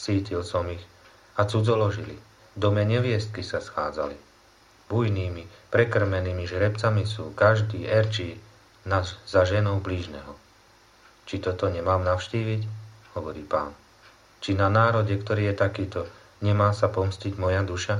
Cítil som ich a cudzoložili. V dome neviestky sa schádzali. Bujnými, prekrmenými žrebcami sú, každý erčí za ženou blížneho. Či toto nemám navštíviť? Hovorí Pán. Či na národe, ktorý je takýto, nemá sa pomstiť moja duša?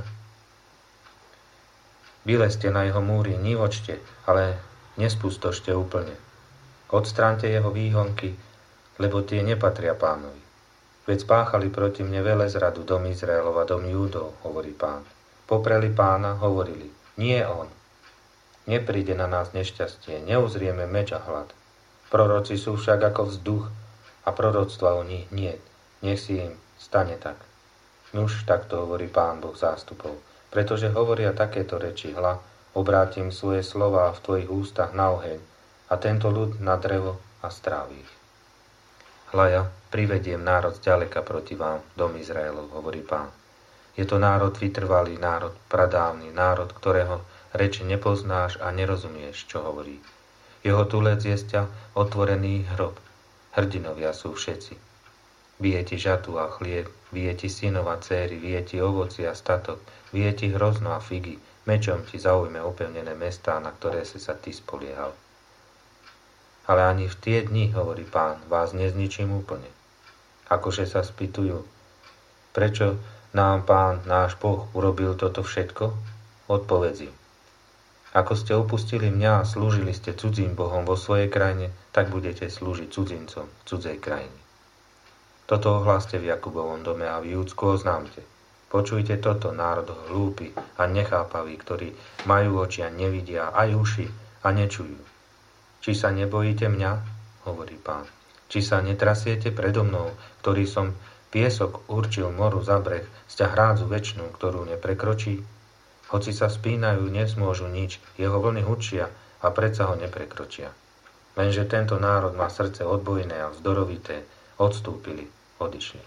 Vylezte na jeho múry, nivočte, ale nespustošte úplne. Odstráňte jeho výhonky, lebo tie nepatria Pánovi. Veď spáchali proti mne velezradu dom Izraelova, dom Júdov, hovorí Pán. Popreli Pána, hovorili, nie on. Nepríde na nás nešťastie, neuzrieme meč a hlad. Proroci sú však ako vzduch a proroctva o nich niet. Nech si im stane tak. Nuž, takto hovorí Pán Boh zástupov. Pretože hovoria takéto reči, hľa, obrátim svoje slová v tvojich ústach na oheň a tento ľud na drevo a strávi ich. Hľa ja privediem národ zďaleka proti vám, dom Izraelov, hovorí Pán. Je to národ vytrvalý, národ pradávny, národ, ktorého reči nepoznáš a nerozumieš, čo hovorí. Jeho tulec je ťa otvorený hrob. Hrdinovia sú všetci. Bije ti žatu a chlieb, bije ti synov a céry, bije ti ovoci a statok, bije ti hrozno a figy, mečom ti zaujme opevnené mestá, na ktoré si sa ty spoliehal. Ale ani v tie dni, hovorí Pán, vás nezničím úplne. Akože sa spýtujú, prečo nám Pán, náš Boh, urobil toto všetko? Odpovedz im. Ako ste opustili mňa a slúžili ste cudzím bohom vo svojej krajine, tak budete slúžiť cudzincom v cudzej krajine. Toto ohláste v Jakubovom dome a v Júdsku oznámte. Počujte toto, národ hlúpy a nechápaví, ktorí majú oči a nevidia, aj uši a nečujú. Či sa nebojíte mňa, hovorí Pán, či sa netrasiete predo mnou, ktorý som piesok určil moru za breh, sťa hrádzu večnú, ktorú neprekročí? Hoci sa spínajú, nezmôžu nič, jeho vlny hučia a predsa ho neprekročia. Lenže tento národ má srdce odbojné a vzdorovité, odstúpili, odišli.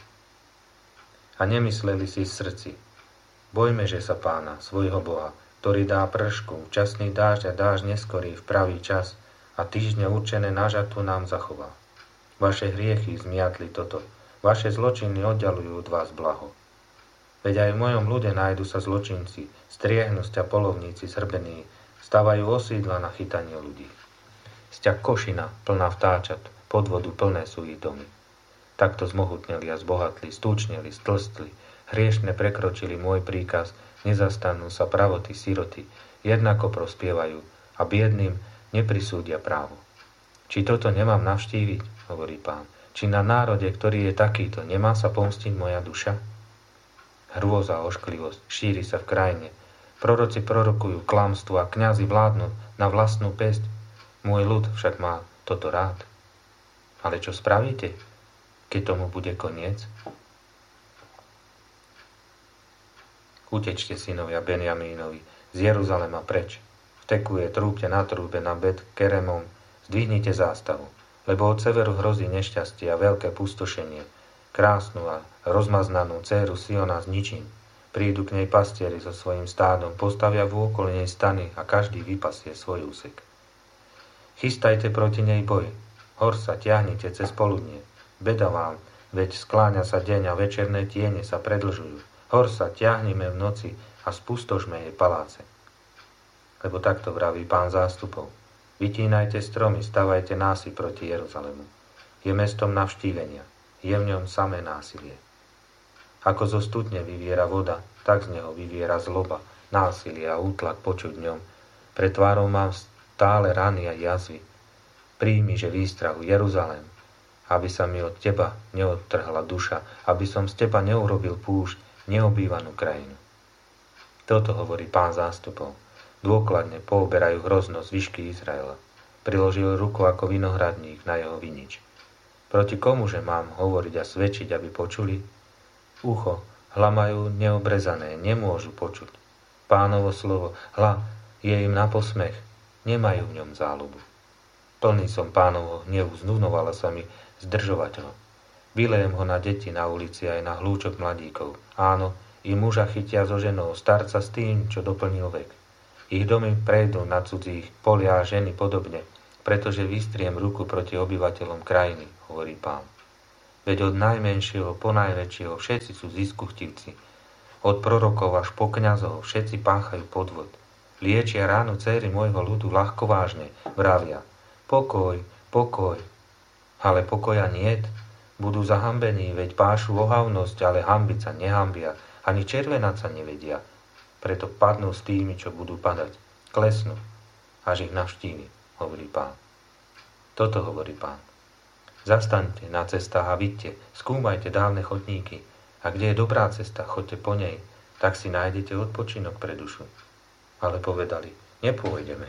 A nemysleli si v srdci, bojme, že sa Pána, svojho Boha, ktorý dá pršku, včasný dážď a dážď neskorý v pravý čas a týždne určené na žatvu nám zachová. Vaše hriechy zmiatli toto, vaše zločiny oddalujú od vás blaho. Veď aj v mojom ľude nájdu sa zločinci, striehnusť a polovníci srbení, stavajú osídla na chytanie ľudí. Sťa košina plná vtáčat, podvodu plné sú ich domy. Takto zmohutneli a zbohatli, stúčneli, stlstli, hriešne prekročili môj príkaz, nezastanú sa pravoty, siroty, jednako prospievajú a biedným neprisúdia právo. Či toto nemám navštíviť, hovorí Pán, či na národe, ktorý je takýto, nemá sa pomstiť moja duša? Hrôza a ošklivosť šíri sa v krajine. Proroci prorokujú klamstvo a kňazi vládnu na vlastnú päsť. Môj ľud však má toto rád. Ale čo spravíte, keď tomu bude koniec? Utečte, synovia Benjamínovi, z Jeruzalema preč. Vtekuje, trúbte na trúbe na Bet Keremom, zdvihnite zástavu, lebo od severu hrozí nešťastie a veľké pustošenie. Krásnu a rozmaznanú dcéru Siona zničím. Prídu k nej pastieri so svojím stádom, postavia vôkol nej stany a každý vypasie svoj úsek. Chystajte proti nej boj, hor sa ťahnite cez poludnie. Beda vám, veď skláňa sa deň a večerné tiene sa predlžujú. Hor sa ťahnime v noci a spustožme jej paláce. Lebo takto vraví Pán zástupov. Vytínajte stromy, stavajte násy proti Jeruzalému. Je mestom navštívenia. Je v ňom samé násilie. Ako zo studne vyviera voda, tak z neho vyviera zloba, násilie a útlak počuť v ňom. Pre tvárou mám stále rany a jazvy. Príjmi, že výstrahu Jeruzalém, aby sa mi od teba neodtrhla duša, aby som z teba neurobil púšť, neobývanú krajinu. Toto hovorí Pán zástupov. Dôkladne pooberajú hroznosť zvyšky Izraela. Priložil ruku ako vinohradník na jeho vinič. Proti komuže mám hovoriť a svedčiť, aby počuli? Ucho, hla majú neobrezané, nemôžu počuť. Pánovo slovo, hla, je im na posmech, nemajú v ňom záľubu. Plný som Pánovho hnevu, znúnovala sa mi zdržovať ho. Vylejem ho na deti na ulici aj na hlúčok mladíkov. Áno, i muža chytia so ženou, starca s tým, čo doplnil vek. Ich domy prejdú na cudzích, polia a ženy podobne, pretože vystriem ruku proti obyvateľom krajiny, hovorí Pán. Veď od najmenšieho po najväčšieho všetci sú ziskuchtivci. Od prorokov až po kňazov všetci páchajú podvod. Liečia ránu dcéry môjho ľudu ľahkovážne, vravia. Pokoj, pokoj. Ale pokoja niet. Budú zahambení, veď pášu ohavnosť, ale hambiť sa nehambia. Ani červenať sa nevedia. Preto padnú s tými, čo budú padať. Klesnú, až ich navštívi, hovorí Pán. Toto hovorí Pán. Zastaňte na cestách a vidte, skúmajte dávne chodníky. A kde je dobrá cesta, choďte po nej, tak si nájdete odpočinok pre dušu. Ale povedali, nepôjdeme.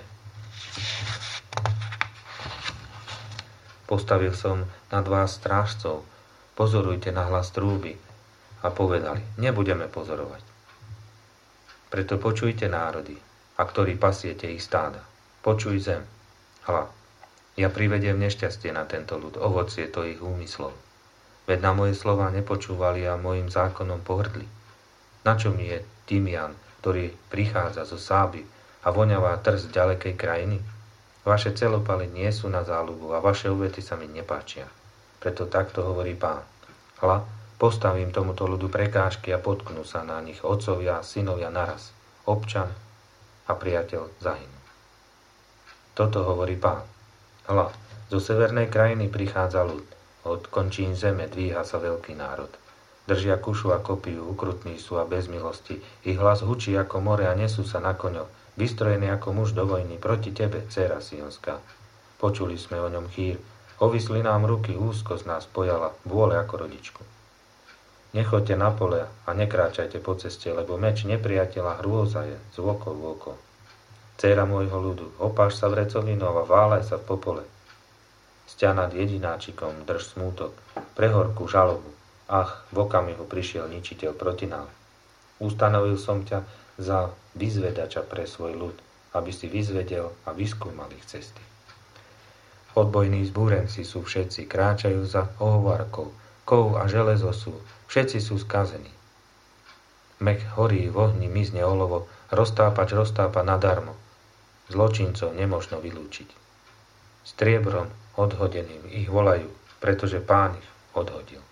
Postavil som nad vás strážcov, pozorujte na hlas trúby. A povedali, nebudeme pozorovať. Preto počujte národy, a ktorí pasiete ich stáda. Počuj zem. Hľa. Ja privediem nešťastie na tento ľud, ovocie to ich úmyslov. Veď na moje slova nepočúvali a mojim zákonom pohrdli. Na čo mi je tymian, ktorý prichádza zo Sáby a voňavá trst ďalekej krajiny? Vaše celopaly nie sú na záľubu a vaše obety sa mi nepáčia. Preto takto hovorí Pán. Hľa, postavím tomuto ľudu prekážky a potknú sa na nich otcovia a synovia naraz. Občan a priateľ zahynú. Toto hovorí Pán. Hľa, zo severnej krajiny prichádza ľud, od končín zeme dvíha sa veľký národ. Držia kušu a kopiu, ukrutní sú a bez milosti, ich hlas hučí ako more a nesú sa na koňoch, vystrojený ako muž do vojny proti tebe, dcéra Sionská. Počuli sme o ňom chýr, ovisli nám ruky, úzko z nás pojala, vôle ako rodičku. Nechoďte na pole a nekráčajte po ceste, lebo meč nepriateľa hrôza je z oko v oko. Dcéra môjho ľudu, opáš sa vrecovinou a váľaj sa v popole. Sťa nad jedináčikom drž smútok, prehorkú žalobu. Ach, v okamihu prišiel ničiteľ proti nám. Ustanovil som ťa za vyzvedača pre svoj ľud, aby si vyzvedel a vyskúmal ich cesty. Odbojní zbúrenci sú všetci, kráčajú za ohovarkou, kov a železo sú, všetci sú skazení. Mech horí v ohni, mizne olovo, roztápač roztápa nadarmo. Zločincov nemožno vylúčiť. Striebrom odhodeným ich volajú, pretože Pán ich odhodil.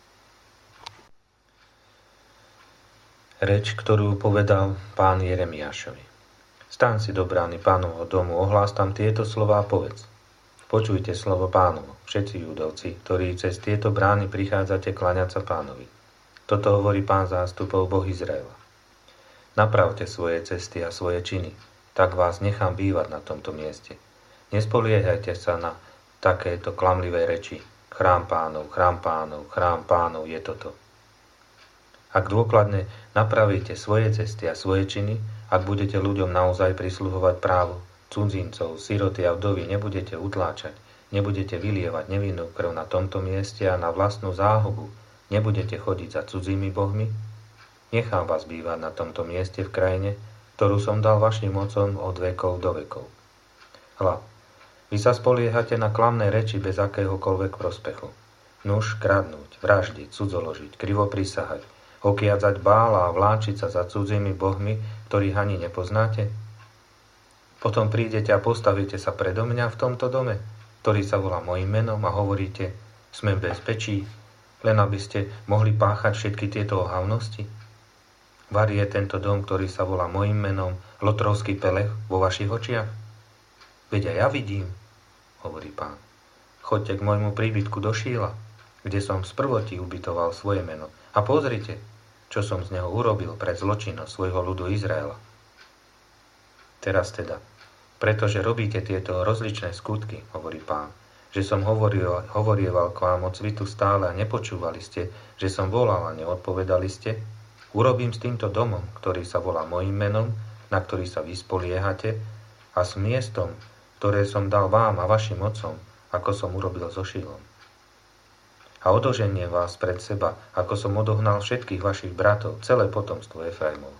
Reč, ktorú povedal Pán Jeremiášovi. Staň si do brány Pánovho domu, ohlás tam tieto slová a povedz. Počujte slovo Pánovo, všetci Judovci, ktorí cez tieto brány prichádzate kláňať sa Pánovi. Toto hovorí Pán zástupov, Boh Izraela. Napravte svoje cesty a svoje činy, tak vás nechám bývať na tomto mieste. Nespoliehajte sa na takéto klamlivé reči. Chrám Pánov, chrám Pánov, chrám Pánov je toto. Ak dôkladne napravíte svoje cesty a svoje činy, ak budete ľuďom naozaj prisluhovať právo, cudzincov, siroty a vdovy nebudete utláčať, nebudete vylievať nevinnú krv na tomto mieste a na vlastnú záhubu, nebudete chodiť za cudzími bohmi, nechám vás bývať na tomto mieste v krajine, ktorú som dal vašim otcom od vekov do vekov. Hľa, vy sa spoliehate na klamné reči bez akéhokoľvek prospechu. Nuž kradnúť, vraždiť, cudzoložiť, krivo prisahať, okiadzať Bála a vláčiť sa za cudzími bohmi, ktorých ani nepoznáte? Potom prídete a postavíte sa predo mňa v tomto dome, ktorý sa volá mojím menom a hovoríte, sme v bezpečí, len aby ste mohli páchať všetky tieto ohavnosti? Var je tento dom, ktorý sa volá mojím menom, lotrovský pelech vo vašich očiach? Veď aj ja vidím, hovorí Pán. Choďte k môjmu príbytku do Šíla, kde som sprvoti ubytoval svoje meno. A pozrite, čo som z neho urobil pre zločinnosť svojho ľudu Izraela. Teraz teda, pretože robíte tieto rozličné skutky, hovorí Pán, že som hovorieval k vám od cvitu stále a nepočúvali ste, že som volal a neodpovedali ste, urobím s týmto domom, ktorý sa volá mojím menom, na ktorý sa vy spoliehate, a s miestom, ktoré som dal vám a vašim otcom, ako som urobil so Šílom. A odoženie vás pred seba, ako som odohnal všetkých vašich bratov, celé potomstvo Efraimov.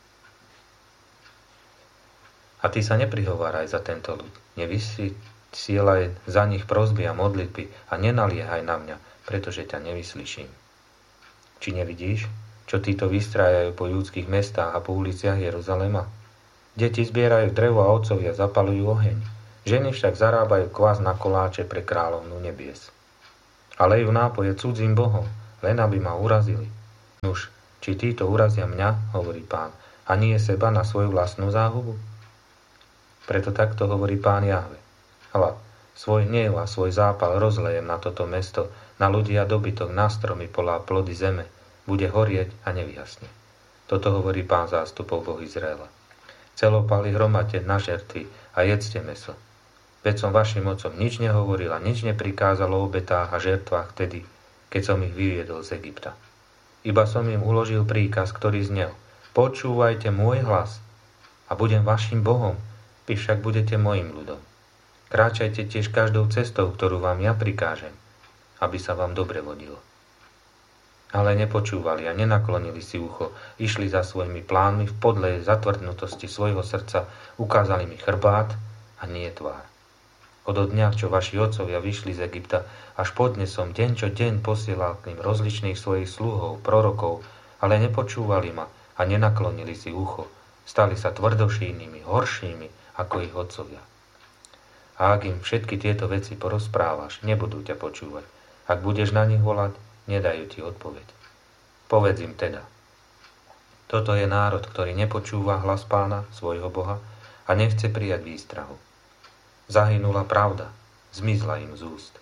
A ty sa neprihováraj za tento ľud, nevysielaj za nich prosby a modlitby a nenaliehaj na mňa, pretože ťa nevyslyším. Či nevidíš, čo títo vystrájajú po judských mestách a po uliciach Jeruzalema? Deti zbierajú drevo a otcovia zapalujú oheň. Ženy však zarábajú kvás na koláče pre kráľovnú nebies. a lejú nápoje cudzím bohom, len aby ma urazili. Nuž, či títo urazia mňa, hovorí Pán, a nie seba na svoju vlastnú záhubu? Preto takto hovorí Pán Jahve. Hľa, svoj hnev a svoj zápal rozlejem na toto mesto, na ľudí a dobytok, na stromy, pola a plody zeme, bude horieť a nevyhasne. Toto hovorí Pán zástupov, Boh Izraela. Celopály hromadte na žertvy a jedzte meso. Veď som vašim otcom nič nehovoril a nič neprikázal o obetách a žertvách vtedy, keď som ich vyviedol z Egypta. Iba som im uložil príkaz, ktorý znel: počúvajte môj hlas a budem vašim Bohom, vy však budete mojim ľudom. Kráčajte tiež každou cestou, ktorú vám ja prikážem, aby sa vám dobre vodilo. Ale nepočúvali a nenaklonili si ucho, išli za svojimi plánmi v podlej zatvrdnutosti svojho srdca, ukázali mi chrbát a nie tvár. Od dňa, čo vaši otcovia vyšli z Egypta, až po dne som deň čo deň posielal k ním rozličných svojich sluhov, prorokov, ale nepočúvali ma a nenaklonili si ucho. Stali sa tvrdošínnymi, horšími ako ich otcovia. A ak im všetky tieto veci porozprávaš, nebudú ťa počúvať. Ak budeš na nich volať, nedajú ti odpoveď. Povedz im teda: toto je národ, ktorý nepočúva hlas Pána, svojho Boha, a nechce prijať výstrahu. Zahynula pravda, zmizla im z úst.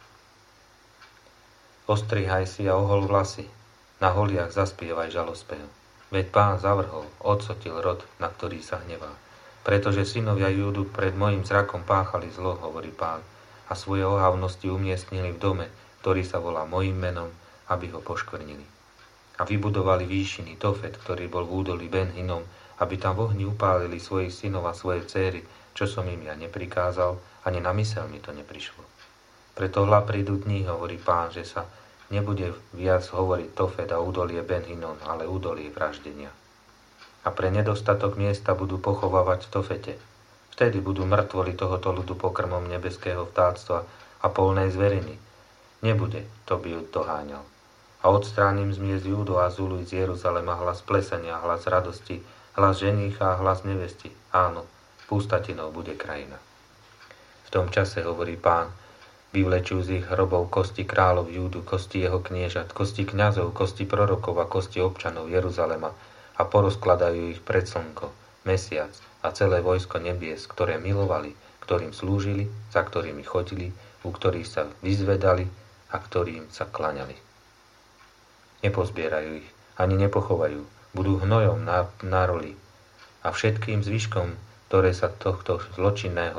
Ostrihaj si a ohol vlasy, na holiach zaspievaj žalospev. Veď Pán zavrhol, odsotil rod, na ktorý sa hnevá. Pretože synovia Júdu pred mojim zrakom páchali zlo, hovorí Pán, a svoje ohavnosti umiestnili v dome, ktorý sa volá mojím menom, aby ho poškvrnili. A vybudovali výšiny Tofet, ktorý bol v údolí Ben Hinnom, aby tam v ohni upálili svojich synov a svoje céry, čo som im ja neprikázal, ani na myseľ mi to neprišlo. Preto hľa prídu dní, hovorí Pán, že sa nebude viac hovoriť Tofet a údolie Ben Hinnom, ale údolie vraždenia. A pre nedostatok miesta budú pochovávať v Tofete. Vtedy budú mŕtvoli tohoto ľudu pokrmom nebeského vtáctva a polnej zveriny. Nebude, to by ju doháňal. A odstránim z miest Júdu a Zulu z Jeruzalema hlas plesenia, hlas radosti, hlas ženícha a hlas nevesti. Áno, pustatinou bude krajina. V tom čase, hovorí Pán, vyvlečú z ich hrobov kosti kráľov Júdu, kosti jeho kniežat, kosti kňazov, kosti prorokov a kosti občanov Jeruzalema a porozkladajú ich pred slnko, mesiac a celé vojsko nebies, ktoré milovali, ktorým slúžili, za ktorými chodili, u ktorých sa vyzvedali a ktorým sa klaňali. Nepozbierajú ich, ani nepochovajú, budú hnojom na roli a všetkým zvyškom, ktoré z tohto zločinného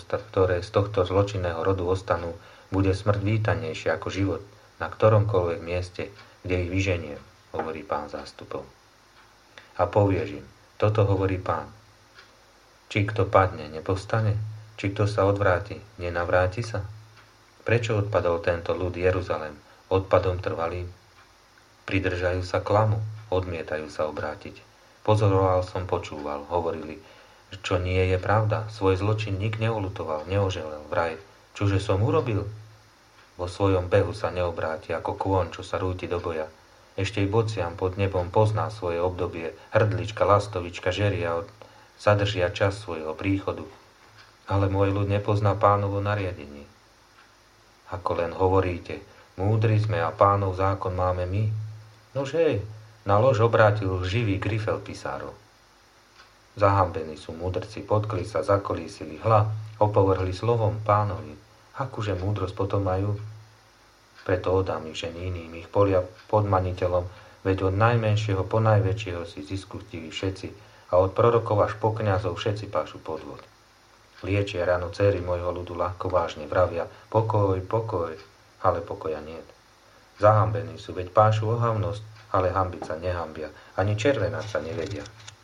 rodu ostanú, bude smrť vítanejšia ako život na ktoromkoľvek mieste, kde ich vyženiem, hovorí Pán zástupov. A povieš im: toto hovorí Pán. Či kto padne, nepovstane? Či kto sa odvráti, nenavráti sa? Prečo odpadol tento ľud Jeruzalem odpadom trvalým? Pridržajú sa klamu, odmietajú sa obrátiť. Pozoroval som, počúval, hovorili, čo nie je pravda. Svoj zločin nik neulutoval, neoželel, vraj, čože som urobil? Vo svojom behu sa neobráti ako kôň, čo sa rúti do boja. Ešte i bocian pod nebom pozná svoje obdobie, hrdlička, lastovička žeria zadržia čas svojho príchodu. Ale môj ľud nepozná Pánovo nariadenie. Ako len hovoríte, múdri sme a Pánov zákon máme my. Nož hej, na lož obrátil živý grifel pisárov. Zahambení sú múdrci, potkli sa, zakolísili, hla, opovrhli slovom Pánovi. Akúže múdrosť potom majú? Preto odám ich ženy iným, ich polia podmaniteľom, veď od najmenšieho po najväčšieho si ziskutili všetci a od prorokov až po kňazov všetci pášu podvod. Liečia ráno céry môjho ľudu ľahko vážne, vravia: pokoj, pokoj, ale pokoja niet. Zahambení sú, veď pášu ohavnosť, ale hambiť sa nehambia, ani červenať sa nevedia.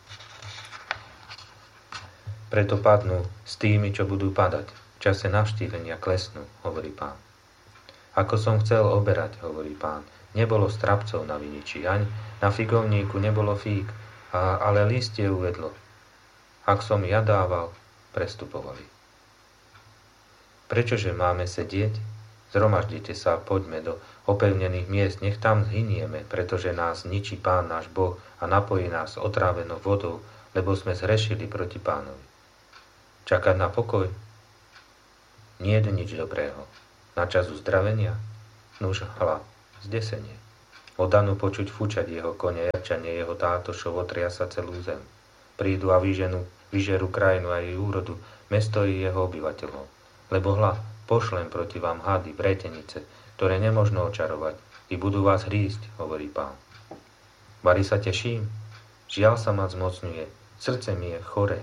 Preto padnú s tými, čo budú padať. V čase navštívenia klesnú, hovorí Pán. Ako som chcel oberať, hovorí Pán, nebolo strapcov na viniči, ani na figovníku nebolo fík, ale listie uvedlo. Ak som ja dával, prestupovali. Prečože máme sedieť? Zhromaždite sa a poďme do opevnených miest, nech tam zhynieme, pretože nás ničí Pán náš Boh a napojí nás otrávenou vodou, lebo sme zhrešili proti Pánovi. Čakať na pokoj? Nie je nič dobrého. Na čas uzdravenia? Nuž hla, zdesenie. Odanú počuť fučať jeho kone, jarčanie jeho tátošov, otriasa celú zem. Prídu a vyžerú krajinu a jej úrodu, mesto i jeho obyvateľov. Lebo hla, pošlem proti vám hady, vretenice, ktoré nemožno očarovať, i budú vás hrísť, hovorí Pán. Bari sa teším, žiaľ sa ma zmocňuje, srdce mi je choré.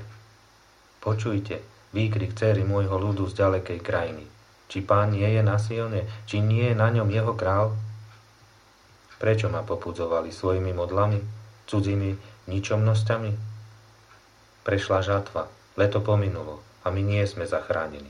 Počujte výkrik dcéry môjho ľudu z ďalekej krajiny. Či Pán nie je na Sione, či nie je na ňom jeho král? Prečo ma popudzovali svojimi modlami, cudzými ničomnosťami? Prešla žatva, leto pominulo a my nie sme zachránení.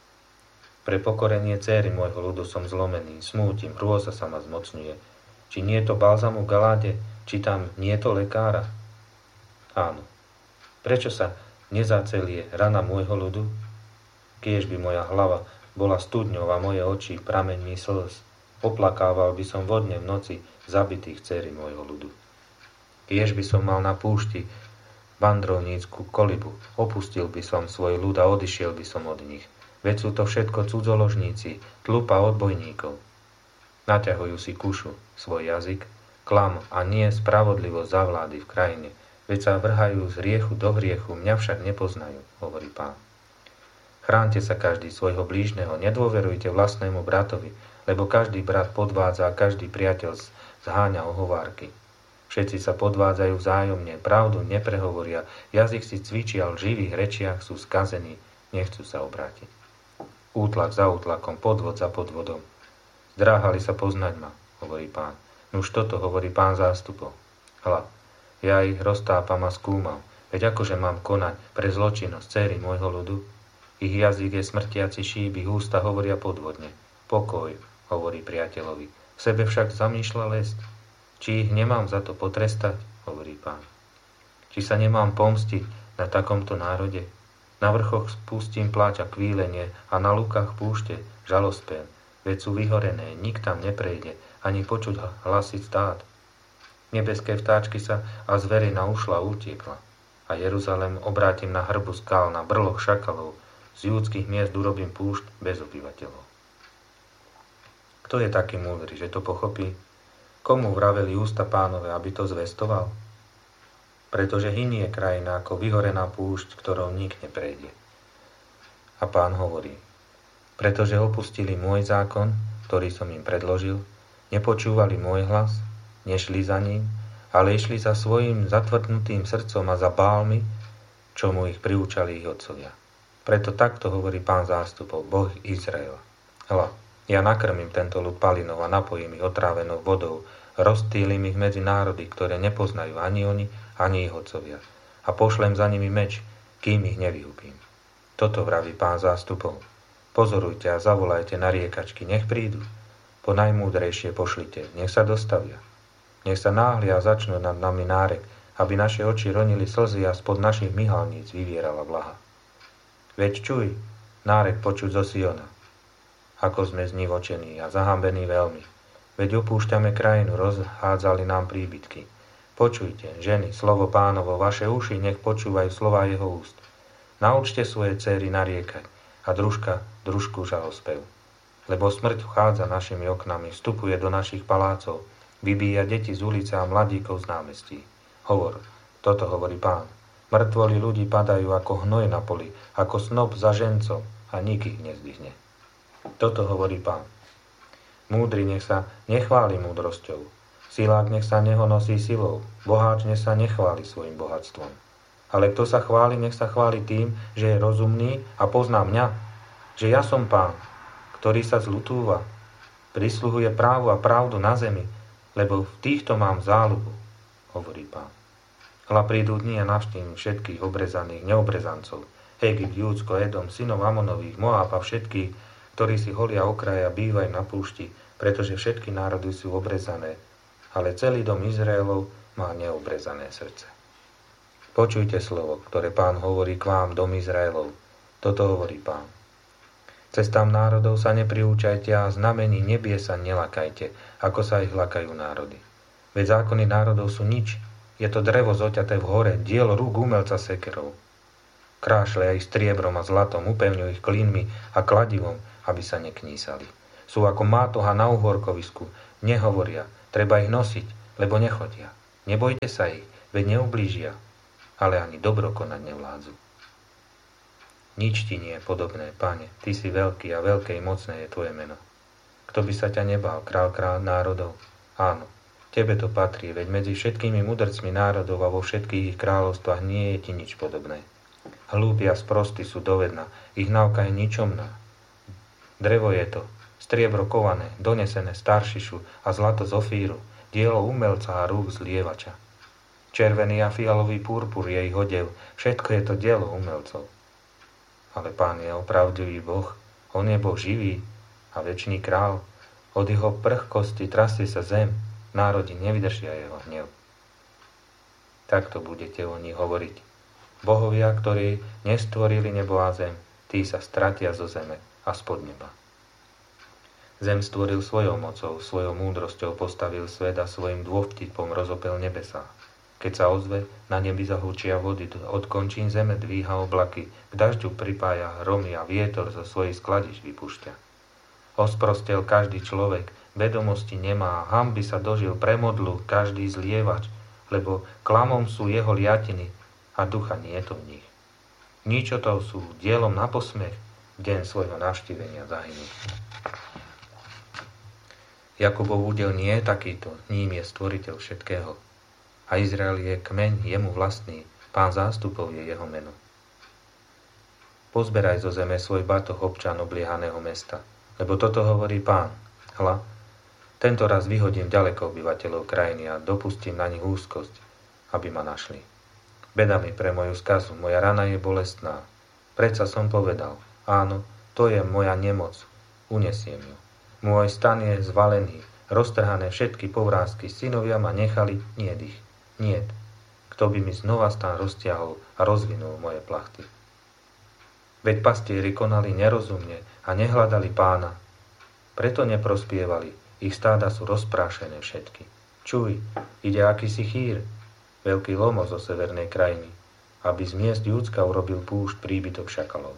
Pre pokorenie dcéry môjho ľudu som zlomený, smútim, hrôza sa ma zmocňuje. Či nie je to balzamu v Galáde, či tam nie je to lekára? Áno. Prečo sa nezacelie rana môjho ľudu? Kiež by moja hlava bola studňou a moje oči prameňmi slz. Oplakával by som vodne v noci zabitých dcéry môjho ľudu. Kiež by som mal na púšti vandrovnícku kolibu, opustil by som svoj ľud a odišiel by som od nich. Veď sú to všetko cudzoložníci, tlupa odbojníkov. Naťahujú si kušu, svoj jazyk, klam a nie spravodlivosť zavlády v krajine, veď sa vrhajú z hriechu do hriechu, mňa však nepoznajú, hovorí Pán. Chránte sa každý svojho blížneho, nedôverujte vlastnému bratovi, lebo každý brat podvádza a každý priateľ zháňa ohovárky. Všetci sa podvádzajú vzájomne, pravdu neprehovoria, jazyk si cvičia, v živých rečiach sú skazení, nechcú sa obrátiť. Útlak za útlakom, podvod za podvodom. Zdráhali sa poznať ma, hovorí Pán. Nuž toto hovorí Pán zástupov. Hľa, ja ich roztápam a skúmam, veď akože mám konať pre zločinnosť dcéry môjho ľudu? Ich jazyk je smrtiaci šíp, ich ústa hovoria podvodne. Pokoj, hovorí priateľovi. V sebe však zamýšľa lesť. Či ich nemám za to potrestať, hovorí Pán. Či sa nemám pomstiť na takomto národe? Na vrchoch spustím pláč a kvílenie a na lukách púšte žalospev. Veď sú vyhorené, nik tam neprejde, ani počuť hlasy stát. Nebeské vtáčky sa a zverina ušla utiekla. A Jeruzalém obrátim na hrbu skál, na brloch šakalov, z júdskych miest urobím púšť bez obyvateľov. Kto je taký múdry, že to pochopí? Komu vraveli ústa Pánove, aby to zvestoval? Pretože hynie krajina ako vyhorená púšť, ktorou nik neprejde. A Pán hovorí, pretože opustili môj zákon, ktorý som im predložil, nepočúvali môj hlas, nešli za ním, ale išli za svojim zatvrdnutým srdcom a za bálmi, čo mu ich priúčali ich otcovia. Preto takto hovorí Pán zástupov, Boh Izraela. Hľa, ja nakrmím tento ľud palinou a napojím ich otrávenou vodou, rozptýlim ich medzi národy, ktoré nepoznajú ani oni, ani ich otcovia. A pošlem za nimi meč, kým ich nevyhubím. Toto vraví Pán zástupov. Pozorujte a zavolajte na riekačky, nech prídu. Po najmúdrejšie pošlite, nech sa dostavia. Nech sa náhlia a začnú nad nami nárek, aby naše oči ronili slzy a spod našich myhalníc vyvierala vlaha. Veď čuj, nárek počuť zo Siona. Ako sme znivočení a zahambení veľmi. Veď opúšťame krajinu, rozhádzali nám príbytky. Počujte, ženy, slovo Pánovo, vaše uši nech počúvajú slova jeho úst. Naučte svoje dcéry nariekať a družku žalospev. Lebo smrť vchádza našimi oknami, vstupuje do našich palácov, vybíja deti z ulice a mladíkov z námestí. Hovor, toto hovorí Pán. Mŕtvoli ľudí padajú ako hnoj na poli, ako snop za žencom a nik ich nezdvihne. Toto hovorí Pán. Múdry nech sa nechváli múdrosťou, silák nech sa nehonosí silou, boháč nech sa nechváli svojim bohatstvom. Ale kto sa chváli, nech sa chváli tým, že je rozumný a pozná mňa, že ja som Pán, ktorý sa zľutúva, prisluhuje právu a pravdu na zemi, lebo v týchto mám záľubu, hovorí Pán. Hľa prídu dni a navštívim všetkých obrezaných neobrezancov, Egypt, Júdsko, Edom, synov Amonových, Moab a všetkých, ktorí si holia okraja a bývajú na púšti, pretože všetky národy sú obrezané, ale celý dom Izraelov má neobrezané srdce. Počujte slovo, ktoré Pán hovorí k vám, dom Izraelov. Toto hovorí Pán. Cestám národov sa nepriúčajte a znamení nebie sa nelakajte, ako sa ich lakajú národy. Veď zákony národov sú nič, je to drevo zoťaté v hore, dielo rúk umelca sekerov. Krášlia ich striebrom a zlatom, upevňujú ich klínmi a kladivom, aby sa neknísali. Sú ako mátoha na uhorkovisku, nehovoria, treba ich nosiť, lebo nechodia. Nebojte sa ich, veď neublížia, ale ani dobro konať nevládzu. Nič ti nie je podobné, Pane, ty si veľký a veľké i mocné je tvoje meno. Kto by sa ťa nebál, král národov? Áno, tebe to patrí, veď medzi všetkými mudrcmi národov a vo všetkých ich kráľovstvách nie je ti nič podobné. Hlúpi a sprostí sú dovedná, ich náuka je ničomná. Drevo je to, striebro kované, donesené z Taršišu a zlato z Ofíru, dielo umelca a rúk zlievača. Červený a fialový purpur je ich odev, všetko je to dielo umelcov. Ale Pán je opravdivý Boh, on je Boh živý a večný král. Od jeho prchkosti trasie sa zem, národy nevydržia jeho hnev. Takto budete o nich hovoriť. Bohovia, ktorí nestvorili nebo a zem, tí sa stratia zo zeme a spod neba. Zem stvoril svojou mocou, svojou múdrosťou postavil svet a svojim dôvtipom rozopel nebesá. Keď sa ozve, na nebi zahučia vody, od končín zeme dvíha oblaky, k dažďu pripája hromy a vietor zo svojich skladiš vypúšťa. Osprostel každý človek, vedomosti nemá, hanby sa dožil premodlu každý zlievač, lebo klamom sú jeho liatiny a ducha nie je to v nich. Ničotov sú dielom na posmech, v deň svojho navštívenia zahynú. Jakubov údel nie je takýto, ním je stvoriteľ všetkého. A Izrael je kmeň jemu vlastný, Pán zástupov je jeho meno. Pozberaj zo zeme svoj batoh, občan obliehaného mesta, lebo toto hovorí Pán. Hľa, tento raz vyhodím ďaleko obyvateľov krajiny a dopustím na nich úzkosť, aby ma našli. Beda mi pre moju skazu, moja rana je bolestná. Predsa som povedal, áno, to je moja nemoc, unesiem ju. Môj stan je zvalený, roztrhané všetky povrázky, synovia ma nechali, niet ich. Niet, kto by mi znova stan roztiahol a rozvinul moje plachty. Veď pastieri konali nerozumne a nehľadali Pána. Preto neprospievali, ich stáda sú rozprášené všetky. Čuj, ide akýsi chýr, veľký lomo zo severnej krajiny, aby z miest Júdska urobil púšť príbytok šakalov.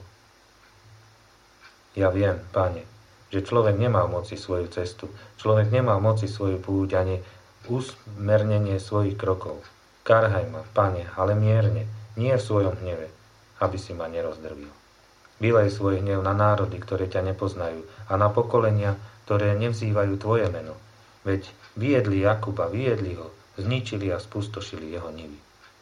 Ja viem, Pane, že človek nemá v moci svoju cestu, človek nemá v moci svoju púť ani usmernenie svojich krokov. Karhaj ma, Pane, ale mierne, nie v svojom hneve, aby si ma nerozdrvil. Vylej svoj hnev na národy, ktoré ťa nepoznajú, a na pokolenia, ktoré nevzývajú tvoje meno. Veď vyjedli Jakuba, vyjedli ho, zničili a spustošili jeho nivy.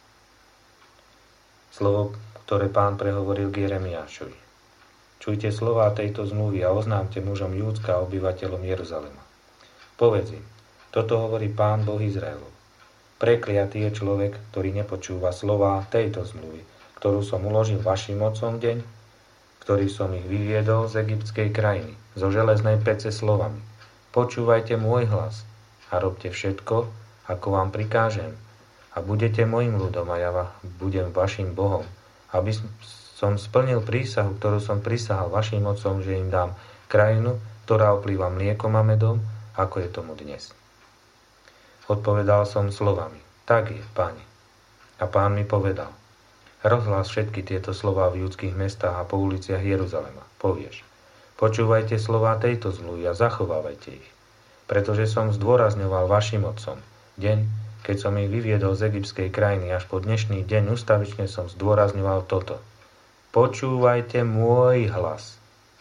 Slovo, ktoré Pán prehovoril k Jeremiášovi. Čujte slová tejto zmluvy a oznámte mužom Júdska a obyvateľom Jeruzalema. Povedz im, toto hovorí Pán Boh Izraelov. Prekliatý je človek, ktorý nepočúva slová tejto zmluvy, ktorú som uložil vašim otcom v deň, ktorý som ich vyviedol z egyptskej krajiny, zo železnej pece slovami. Počúvajte môj hlas a robte všetko, ako vám prikážem, a budete mojim ľudom a ja budem vašim Bohom, aby som splnil prísahu, ktorú som prisahal vašim otcom, že im dám krajinu, ktorá oplýva mliekom a medom, ako je tomu dnes. Odpovedal som slovami, tak je, Pane. A Pán mi povedal, rozhlás všetky tieto slová v judských mestách a po uliciach Jeruzalema. Povieš, počúvajte slová tejto zmluvy a zachovávajte ich, pretože som zdôrazňoval vašim otcom. Deň, keď som ich vyviedol z egyptskej krajiny, až po dnešný deň ustavične som zdôrazňoval toto. Počúvajte môj hlas.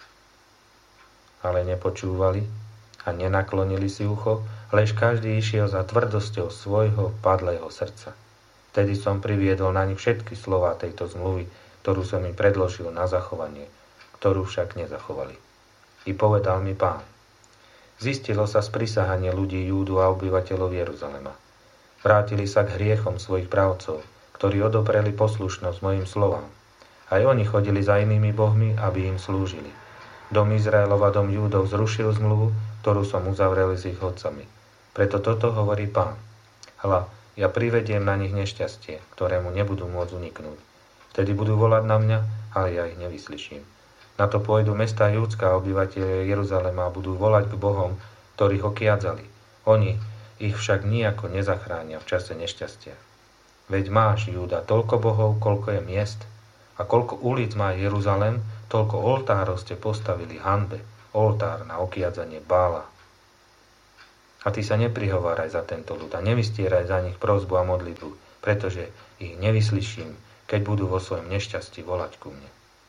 Ale nepočúvali a nenaklonili si ucho, lež každý išiel za tvrdosťou svojho padlého srdca. Vtedy som priviedol na nich všetky slová tejto zmluvy, ktorú som im predložil na zachovanie, ktorú však nezachovali. I povedal mi Pán, zistilo sa sprisahanie ľudí Júdu a obyvateľov Jeruzalema. Vrátili sa k hriechom svojich pravcov, ktorí odopreli poslušnosť mojim slovám. Aj oni chodili za inými bohmi, aby im slúžili. Dom Izraelov a dom Júdov zrušil zmluvu, ktorú som uzavrel s ich otcami. Preto toto hovorí Pán. Hľa, ja privediem na nich nešťastie, ktorému nebudú môcť uniknúť. Vtedy budú volať na mňa, ale ja ich nevyslyším. Na to pôjdu mestá Júdska a obyvateľe Jeruzalema a budú volať k bohom, ktorých okiadzali. Oni ich však nijako nezachránia v čase nešťastia. Veď máš, Júda, toľko bohov, koľko je miest, a koľko ulic má Jeruzalem, toľko oltárov ste postavili hanbe. oltár na okiadzanie Bála. A ty sa neprihováraj za tento ľud a nevystieraj za nich prosbu a modlitbu, pretože ich nevyslyším, keď budú vo svojom nešťastí volať ku mne.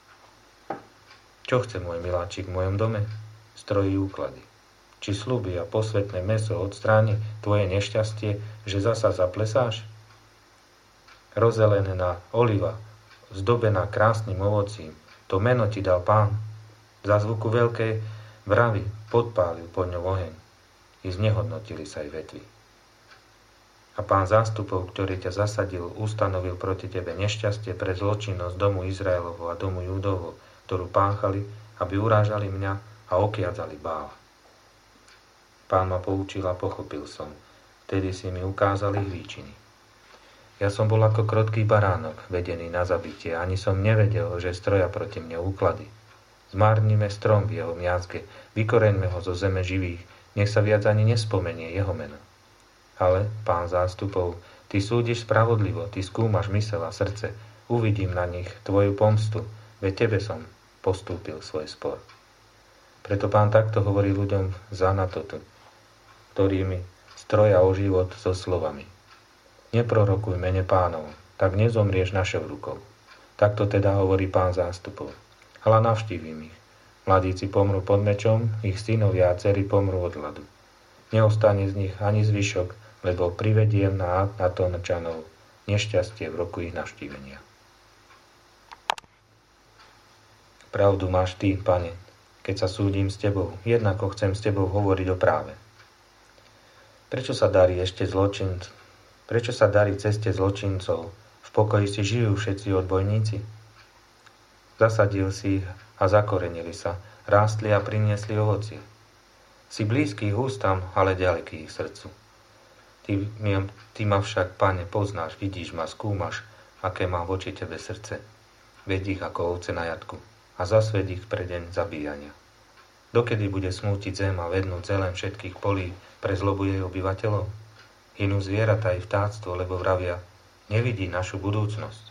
Čo chce môj miláčik v mojom dome? Strojí úklady. Či sľuby a posvetné mäso odstráni tvoje nešťastie, že zasa zaplesáš? Rozelenená oliva, zdobená krásnym ovocím, to meno ti dal Pán. Za zvuku veľkej vravy podpálil pod ňou oheň. I znehodnotili sa aj vetvy. A Pán zástupov, ktorý ťa zasadil, ustanovil proti tebe nešťastie pre zločinnosť domu Izraelovo a domu Júdovo, ktorú páchali, aby urážali mňa a okiadzali Bála. Pán ma poučil a pochopil som. Vtedy si mi ukázali ich výčiny. Ja som bol ako krotký baránok, vedený na zabitie, ani som nevedel, že stroja proti mne úklady. Zmárnime strom v jeho miazge, vykoreňme ho zo zeme živých, nech sa viac ani nespomenie jeho meno. Ale, Pán zástupov, ty súdiš spravodlivo, ty skúmaš mysel a srdce, uvidím na nich tvoju pomstu, veď tebe som postúpil svoj spor. Preto Pán takto hovorí ľuďom z Anatotu, ktorými stroja o život so slovami. Neprorokuj mene Pánov, tak nezomrieš našou rukou. Takto teda hovorí Pán zástupov. Hľa navštívim ich. Mladíci pomrú pod mečom, ich synovia a dcery pomrú od hladu. Neostane z nich ani zvyšok, lebo privediem na Anatóčanov nešťastie v roku ich navštívenia. Pravdu máš ty, Pane, keď sa súdim s tebou, jednako chcem s tebou hovoriť o práve. Prečo sa darí ceste zločincov? V pokoji si žijú všetci odbojníci? Zasadil si ich a zakorenili sa, rástli a priniesli ovocie. Si blízky ich ústam, ale ďaleký ich srdcu. Ty ma však, Pane, poznáš, vidíš ma, skúmaš, aké má voči tebe srdce. Vedí ich ako ovce na jatku a zasved ich pre deň zabíjania. Dokedy bude smútiť zem a vednúť zelen všetkých polí pre zlobu jej obyvateľov? Hynú zvieratá i vtáctvo, lebo vravia, nevidí našu budúcnosť.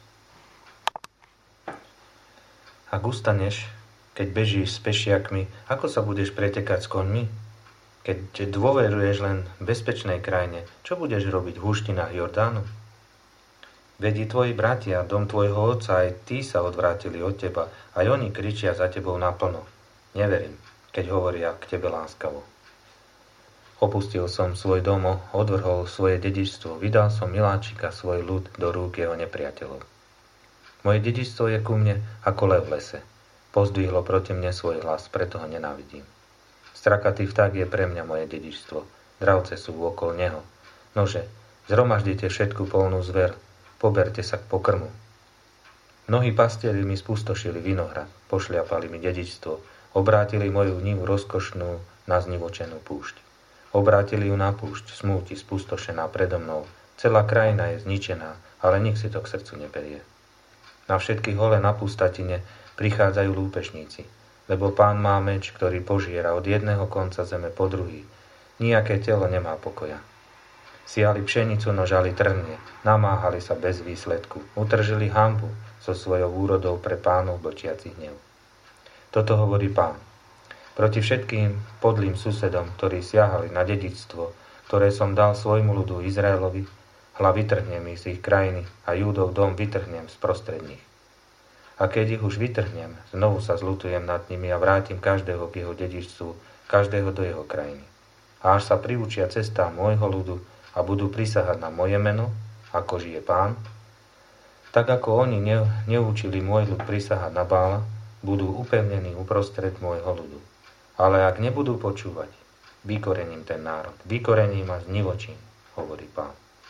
Ak ustaneš, keď bežíš s pešiakmi, ako sa budeš pretekať s koňmi? Keď dôveruješ len bezpečnej krajine, čo budeš robiť v húštinách Jordánu? Veď tvoji bratia, dom tvojho otca, aj tí sa odvrátili od teba, aj oni kričia za tebou naplno. Neverím, keď hovoria k tebe láskavo. Opustil som svoj domov, odvrhol svoje dedičstvo, vydal som miláčika svoj ľud do rúk jeho nepriateľov. Moje dedičstvo je ku mne ako lev v lese. Pozdvihlo proti mne svoj hlas, preto ho nenávidím. Strakatý vták je pre mňa moje dedičstvo, dravce sú okolo neho. Nože, zhromaždite všetku polnú zver, poberte sa k pokrmu. Mnohí pastieri mi spustošili vinohrad, pošliapali mi dedičstvo, obrátili moju nivu rozkošnú na znivočenú púšť. Obrátili ju na púšť, smúti, spustošená predo mnou. Celá krajina je zničená, ale nik si to k srdcu neberie. Na všetky hole na pustatine prichádzajú lúpešníci, lebo Pán má meč, ktorý požiera od jedného konca zeme po druhý. Nijaké telo nemá pokoja. Siali pšenicu, no žali trnie, namáhali sa bez výsledku, utržili hanbu so svojou úrodou pre Pánov blčiacich hnev. Toto hovorí Pán. Proti všetkým podlým susedom, ktorí siahali na dedičstvo, ktoré som dal svojmu ľudu Izraelovi, hľa vytrhnem ich z ich krajiny a Júdov dom vytrhnem sprostred nich. A keď ich už vytrhnem, znovu sa zľutujem nad nimi a vrátim každého k jeho dedičstvu, každého do jeho krajiny. A až sa priučia cestá môjho ľudu a budú prisahať na moje meno, ako žije Pán, tak ako oni neučili môj ľud prisahať na Bála, budú upevnení uprostred môjho ľudu. Ale ak nebudú počúvať, vykorením ten národ, vykorením a znivočím, hovorí Pán.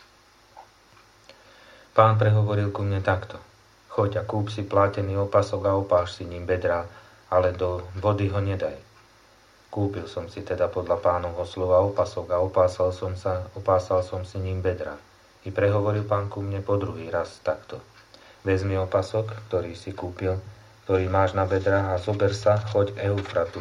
Pán prehovoril ku mne takto. Choď a kúp si plátený opasok a opáš si ním bedrá, ale do vody ho nedaj. Kúpil som si teda podľa Pánovho slova opasok a opásal som si ním bedrá. I prehovoril Pán ku mne po druhý raz takto. Vezmi opasok, ktorý si kúpil, ktorý máš na bedrách a zober sa, choď k Eufratu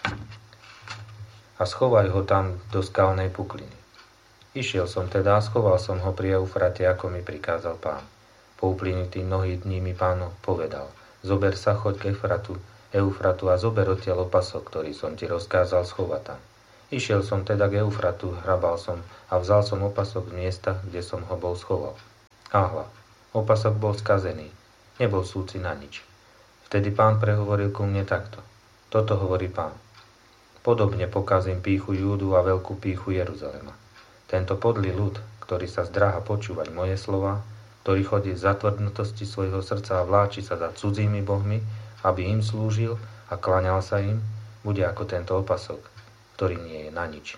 a schovaj ho tam do skalnej pukliny. Išiel som teda a schoval som ho pri Eufrate, ako mi prikázal Pán. Po uplynutí mnohých dní mi Pán povedal, zober sa, choď k Eufratu. Eufratu a zober odtiaľ opasok, ktorý som ti rozkázal schovať tam. Išiel som teda k Eufratu, hrabal som a vzal som opasok z miesta, kde som ho bol schoval. A hľa, opasok bol skazený, nebol súci na nič. Vtedy Pán prehovoril ku mne takto. Toto hovorí Pán. Podobne pokazím pýchu Júdu a veľkú pýchu Jeruzalema. Tento podlý ľud, ktorý sa zdráha počúvať moje slova, ktorý chodí v zatvrdnutosti svojho srdca a vláči sa za cudzími bohmi, aby im slúžil a klaňal sa im, bude ako tento opasok, ktorý nie je na nič.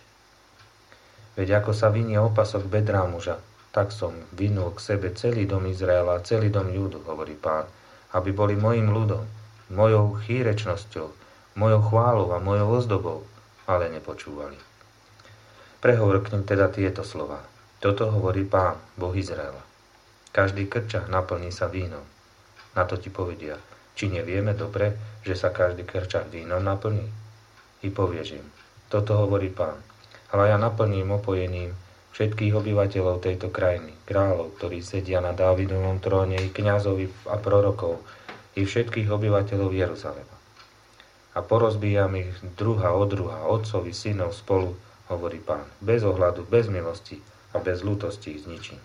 Veď ako sa vynie opasok bedrá muža, tak som vinul k sebe celý dom Izraela a celý dom Júdu, hovorí Pán, aby boli mojím ľudom, mojou chýrečnosťou, mojou chválou a mojou ozdobou, ale nepočúvali. Prehovor k nim teda tieto slova. Toto hovorí Pán, Boh Izraela. Každý krčach naplní sa vínom. Na to ti povedia, či nevieme dobre, že sa každý krčach vínom naplní? I povieš im, toto hovorí Pán. Ale ja naplním opojením všetkých obyvateľov tejto krajiny, kráľov, ktorí sedia na Dávidovom tróne, i kňazovi a prorokov, i všetkých obyvateľov Jeruzalema. A porozbíjam ich druha od druha, otcovi, synov spolu, hovorí Pán, bez ohľadu, bez milosti a bez ľútosti ich zničím.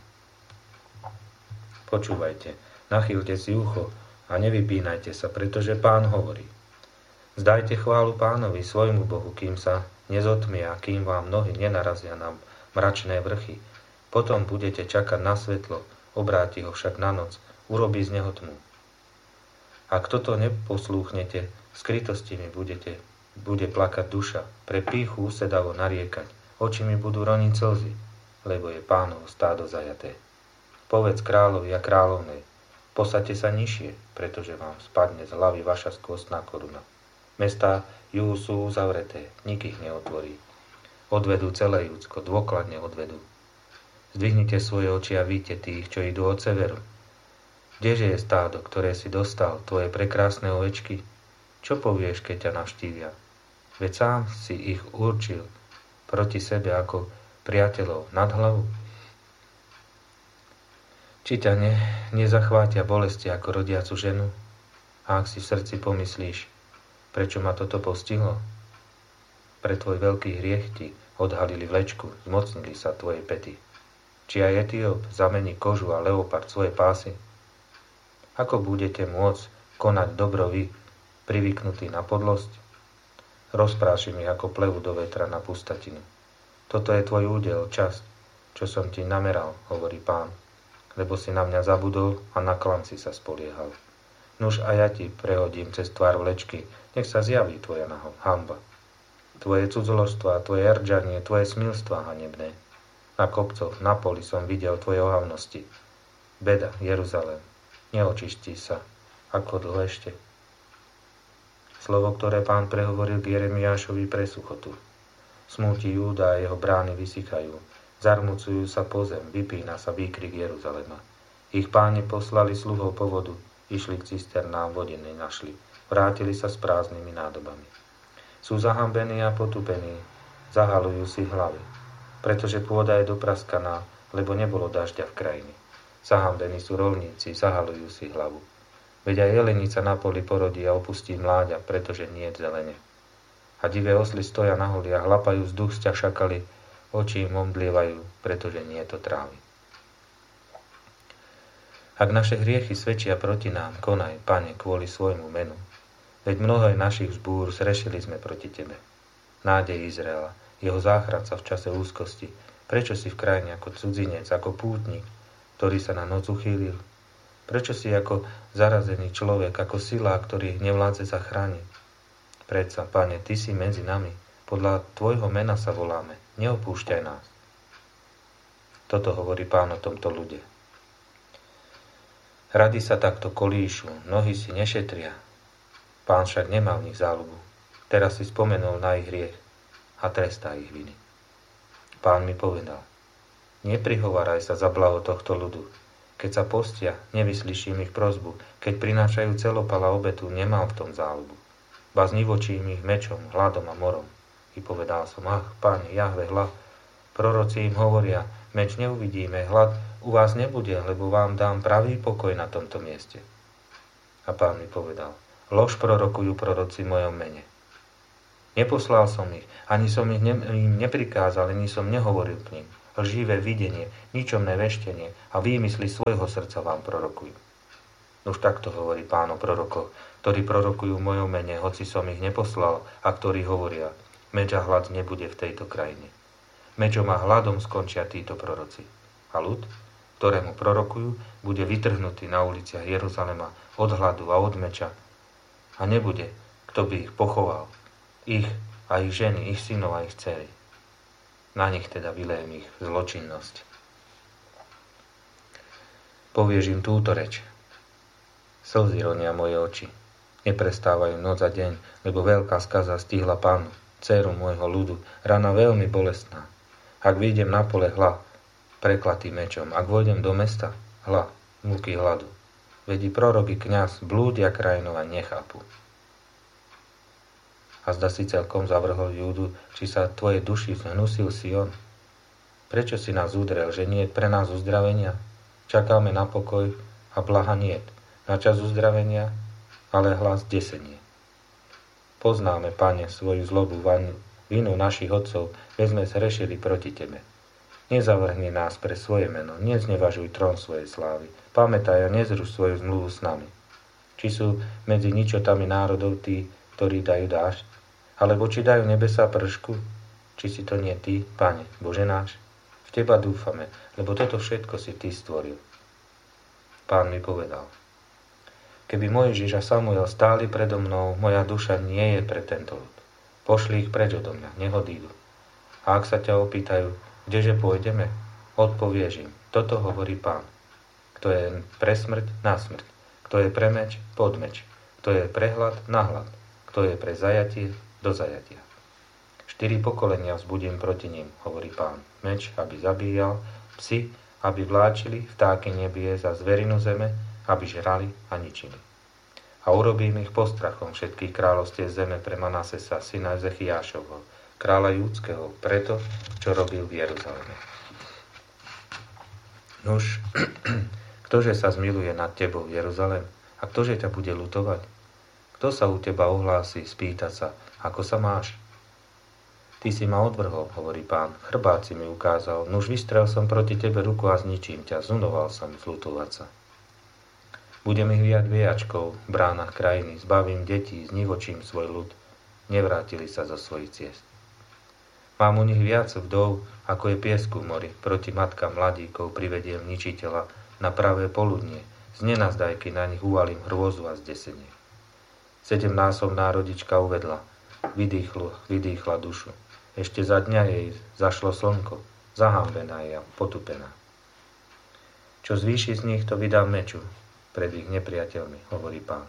Počúvajte, nachýlte si ucho a nevypínajte sa, pretože Pán hovorí. Zdajte chválu Pánovi, svojmu Bohu, kým sa nezotmia, kým vám nohy nenarazia na mračné vrchy. Potom budete čakať na svetlo, obráti ho však na noc, urobí z neho tmu. Ak toto neposlúchnete, v skrytosti mi bude plakať duša, pre pýchu usedavo nariekať, oči mi budú roniť slzy, lebo je Pánovo stádo zajaté. Povedz kráľovi a kráľovnej, posaďte sa nižšie, pretože vám spadne z hlavy vaša skvostná koruna. Mestá juhu sú uzavreté, nik ich neotvorí. Odvedú celé Judsko, dôkladne odvedú. Zdvihnite svoje oči a vidíte tých, čo idú od severu. Kdeže je stádo, ktoré si dostal, tvoje prekrásne ovečky? Čo povieš, keď ťa navštívia? Veď sám si ich určil proti sebe ako priateľov nad hlavu. Či ťa nezachvátia bolesti ako rodiacu ženu? A ak si v srdci pomyslíš, prečo ma toto postihlo? Pre tvoj veľký hriech ti odhalili vlečku, zmocnili sa tvojej pety. Či aj Etióp zamení kožu a leopard svoje pásy? Ako budete môcť konať dobro vy, privyknutí na podlosť? Rozprášim ich ako plevu do vetra na pustatinu. Toto je tvoj údel, časť, čo som ti nameral, hovorí Pán, lebo si na mňa zabudol a na klanci sa spoliehal. Nuž a ja ti prehodím cez tvár vlečky, nech sa zjaví tvoja hanba. Tvoje cudzoložstva, tvoje erdžanie, tvoje smilstvá hanebné. Na kopcoch, na poli som videl tvoje ohavnosti. Beda, Jeruzalém, neočistí sa. Ako dlho ešte? Slovo, ktoré Pán prehovoril k Jeremiášovi pre suchotu. Smúti Júda a jeho brány vysychajú. Zarmucujú sa po zem, vypína sa výkrik Jeruzalema. Ich páni poslali sluhov po vodu, išli k cisternám, vody nenašli. Vrátili sa s prázdnymi nádobami. Sú zahambení a potupení, zahalujú si hlavy, pretože pôda je dopraskaná, lebo nebolo dažďa v krajine. Zahambení sú rolníci, zahalujú si hlavu. Veď aj jelenica na poli porodí a opustí mláďa, pretože nie je zelene. A divé osly stoja na holi a hlapajú vzduch sťa šakali, oči im omdlievajú, pretože nie je to trávy. Ak naše hriechy svedčia proti nám, konaj, Pane, kvôli svojmu menu. Veď mnohé našich zbúr zrešili sme proti Tebe. Nádej Izraela, jeho záchranca v čase úzkosti, prečo si v krajine ako cudzinec, ako pútnik, ktorý sa na noc uchýlil? Prečo si ako zarazený človek, ako sila, ktorý nevládze zachrániť? Predsa, Pane, Ty si medzi nami, podľa Tvojho mena sa voláme, neopúšťaj nás. Toto hovorí Pán o tomto ľude. Rady sa takto kolíšu, nohy si nešetria. Pán však nemá v nich záľubu. Teraz si spomenul na ich hriech a trestá ich viny. Pán mi povedal, neprihováraj sa za blaho tohto ľudu. Keď sa postia, nevyslyším ich prosbu. Keď prinášajú celopala obetu, nemám v tom záľubu. Ba znivočím ich mečom, hladom a morom. I povedal som, Pane, Jahve, hlad. Proroci im hovoria, meč neuvidíme, hlad u vás nebude, lebo vám dám pravý pokoj na tomto mieste. A Pán mi povedal, Lož prorokujú proroci v mojom mene. Neposlal som ich, ani som im neprikázal, ani som nehovoril k ním. Lživé videnie, ničomné veštenie a výmysly svojho srdca vám prorokujú. Už takto hovorí Pán o prorokoch, ktorí prorokujú v mojom mene, hoci som ich neposlal, a ktorí hovoria, meč a hlad nebude v tejto krajine. Mečom a hladom skončia títo proroci. A ľud, ktorému prorokujú, bude vytrhnutý na uliciach Jeruzalema od hladu a od meča. A nebude, kto by ich pochoval. Ich a ich ženy, ich synov a ich dcery. Na nich teda vylejem ich zločinnosť. Povieš im túto reč. Slzy ronia moje oči. Neprestávajú noc a deň, lebo veľká skaza stihla Pánu, dcéru môjho ľudu, rana veľmi bolestná. Ak vyjdem na pole, hla, preklatý mečom. Ak vojdem do mesta, hla, múky hladu. Veď i prorok i kňaz blúdia krajinou a nechápu. A zda si celkom zavrhol Júdu, či sa tvojej duši zhnusil Sion? Prečo si nás udrel, že nie je pre nás uzdravenia? Čakáme na pokoj a blaha niet. Na čas uzdravenia, ale hlas desenie. Poznáme, Pane, svoju zlobu, vinu našich otcov, veď sme zhrešili proti Tebe. Nezavrhni nás pre svoje meno, neznevažuj trón svojej slávy. Pamätaj a nezruš svoju zmluvu s nami. Či sú medzi ničotami národov tí, ktorí dajú dážď? Alebo či dajú nebesá pršku? Či si to nie Ty, Pane, Bože náš? V Teba dúfame, lebo toto všetko si Ty stvoril. Pán mi povedal, keby Mojžiš a Samuel stáli predo mnou, moja duša nie je pre tento ľud. Pošli ich preč odo mňa, nech odídu. A ak sa ťa opýtajú, kdeže pôjdeme, odpovieš im, toto hovorí Pán. Kto je pre smrť, na smrť. Kto je pre meč, pod meč. Kto je pre hlad, na hlad. Kto je pre zajatie, do zajatia. 4 pokolenia vzbudím proti ním, hovorí Pán. Meč, aby zabíjal, psi, aby vláčili, vtáky nebie za zverinu zeme, aby žrali a ničili. A urobím ich postrachom všetkých kráľovstiev zeme pre Manasesa, syna Ezechiášovho, kráľa júdskeho, preto, čo robil v Jeruzaleme. Nuž, ktože sa zmiluje nad tebou, Jeruzalem, a ktože ťa bude ľutovať? Kto sa u teba ohlási, spýta sa, ako sa máš? Ty si ma odvrhol, hovorí Pán, chrbát si mi ukázal, nuž vystrel som proti tebe ruku a zničím ťa, zunoval som zľutovať sa. Budem ich viať viačkou v bránach krajiny, zbavím detí, znivočím svoj ľud. Nevrátili sa zo svojich ciest. Mám u nich viac vdov, ako je piesku v mori. Proti matkám mladíkov privediem ničiteľa na pravé poludnie. Z nenazdajky na nich uvalím hrôzu a zdesenie. 7-násobná rodička uvedla. Vydýchla dušu. Ešte za dňa jej zašlo slnko. Zahambená je a potupená. Čo zvýši z nich, to vydám meču pred ich nepriateľmi, hovorí Pán.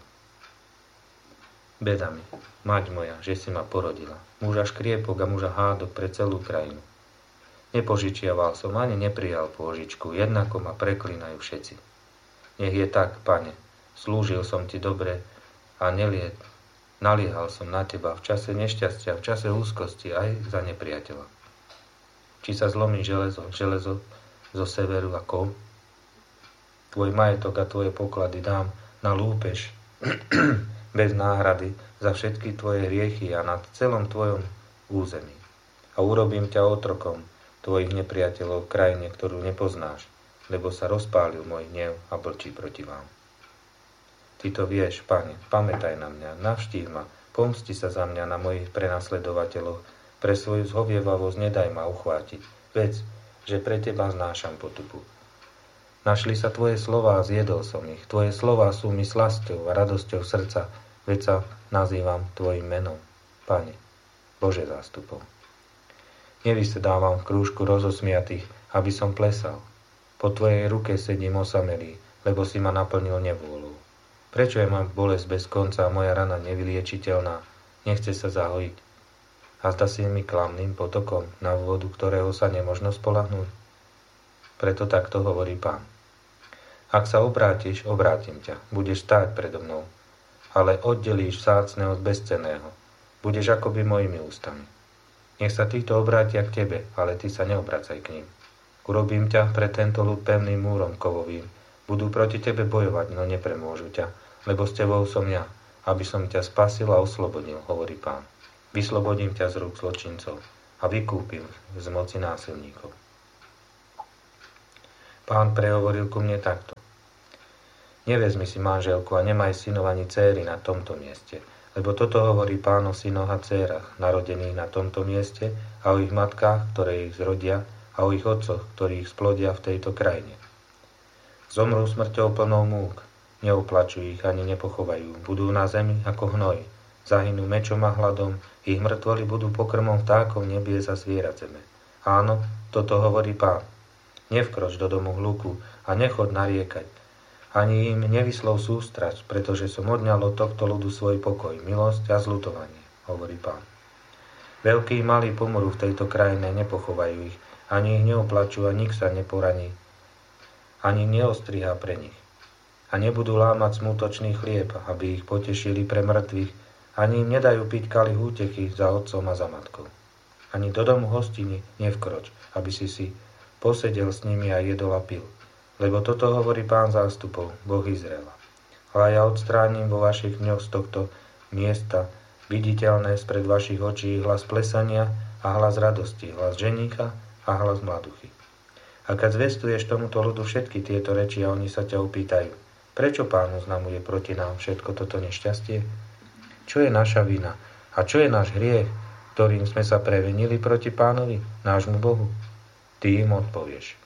Beda mi, mať moja, že si ma porodila. Muža škriepok a muža hádok pre celú krajinu. Nepožičiaval som ani neprijal pôžičku, jednako ma preklínajú všetci. Nech je tak, Pane, slúžil som ti dobre a naliehal som na teba v čase nešťastia, v čase úzkosti aj za nepriateľa. Či sa zlomí železo zo severu a kov? Tvoj majetok a tvoje poklady dám na lúpež bez náhrady za všetky tvoje hriechy a na celom tvojom území. A urobím ťa otrokom tvojich nepriateľov v krajine, ktorú nepoznáš, lebo sa rozpálil môj hnev a blčí proti vám. Ty to vieš, Pane, pamätaj na mňa, navštív ma, pomsti sa za mňa na mojich prenasledovateľoch, pre svoju zhovievavosť nedaj ma uchvátiť, vec, že pre teba znášam potupu. Našli sa tvoje slová a zjedol som ich. Tvoje slová sú mi slasťou a radosťou srdca, veď sa nazývam tvojim menom, Pane, Bože zástupov. Nevysedávam v krúžku rozosmiatých, aby som plesal. Po tvojej ruke sedím osamelý, lebo si ma naplnil nevôľou. Prečo je mám bolesť bez konca a moja rana nevyliečiteľná, nechce sa zahojiť? A zda si mi klamným potokom, na vodu ktorého sa nemožno spolahnúť? Preto takto hovorí Pán. Ak sa obrátiš, obrátim ťa, budeš stáť predo mnou, ale oddelíš vzácne od bezcenného, budeš akoby mojimi ústami. Nech sa títo obrátia k tebe, ale ty sa neobracaj k ním. Urobím ťa pre tento ľud pevným múrom kovovým, budú proti tebe bojovať, no nepremôžu ťa, lebo s tebou som ja, aby som ťa spasil a oslobodil, hovorí Pán. Vyslobodím ťa z rúk zločincov a vykúpim z moci násilníkov. Pán prehovoril ku mne takto. Nevezmi si manželku a nemaj synov ani céry na tomto mieste, lebo toto hovorí Pán o synoch a cérach, narodených na tomto mieste a o ich matkách, ktoré ich zrodia, a o ich otcoch, ktorí ich splodia v tejto krajine. Zomrú smrťou plnou múk, neoplačujú ich ani nepochovajú, budú na zemi ako hnoj, zahynú mečom a hladom, ich mŕtvoly budú pokrmom vtákov nebies a zvierat zeme. Áno, toto hovorí Pán. Nevkroč do domu hluku a nechod nariekať, ani im nevyslov sústrasť, pretože som odňal od tohto ľudu svoj pokoj, milosť a zľutovanie, hovorí Pán. Veľkí i malí pomrú v tejto krajine, nepochovajú ich, ani ich neoplačú a nik sa neporaní, ani neostrihá pre nich. A nebudú lámať smutočný chlieb, aby ich potešili pre mŕtvych, ani im nedajú piť kalich útechy za otcom a za matkou. Ani do domu hostiny nevkroč, aby si posedel s nimi a jedol a pil. Lebo toto hovorí Pán zástupov, Boh Izraela. Ale ja odstránim vo vašich dňoch z tohto miesta viditeľné spred vašich očí hlas plesania a hlas radosti, hlas ženícha a hlas mladuchy. A keď zvestuješ tomuto ľudu všetky tieto reči a oni sa ťa opýtajú, prečo Pán oznamuje proti nám všetko toto nešťastie? Čo je naša vina a čo je náš hriech, ktorým sme sa previnili proti Pánovi, nášmu Bohu? Ty im odpovieš.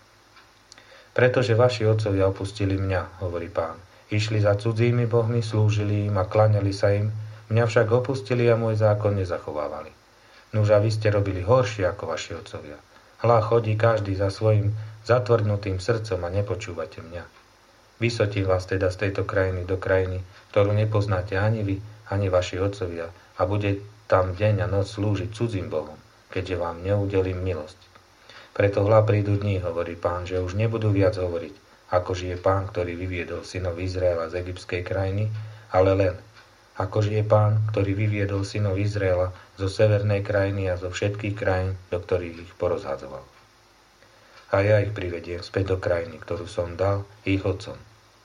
Pretože vaši otcovia opustili mňa, hovorí Pán. Išli za cudzími bohmi, slúžili im a kláňali sa im, mňa však opustili a môj zákon nezachovávali. Nuž a vy ste robili horšie ako vaši otcovia. Hľa chodí každý za svojim zatvrdnutým srdcom a nepočúvate mňa. Vysotím vás teda z tejto krajiny do krajiny, ktorú nepoznáte ani vy, ani vaši otcovia, a bude tam deň a noc slúžiť cudzím bohom, keďže vám neudelím milosť. Preto hľa prídu dní, hovorí Pán, že už nebudú viac hovoriť, ako žije Pán, ktorý vyviedol synov Izraela z egyptskej krajiny, ale len, ako žije Pán, ktorý vyviedol synov Izraela zo severnej krajiny a zo všetkých krajín, do ktorých ich porozhadzoval. A ja ich privediem späť do krajiny, ktorú som dal ich otcom.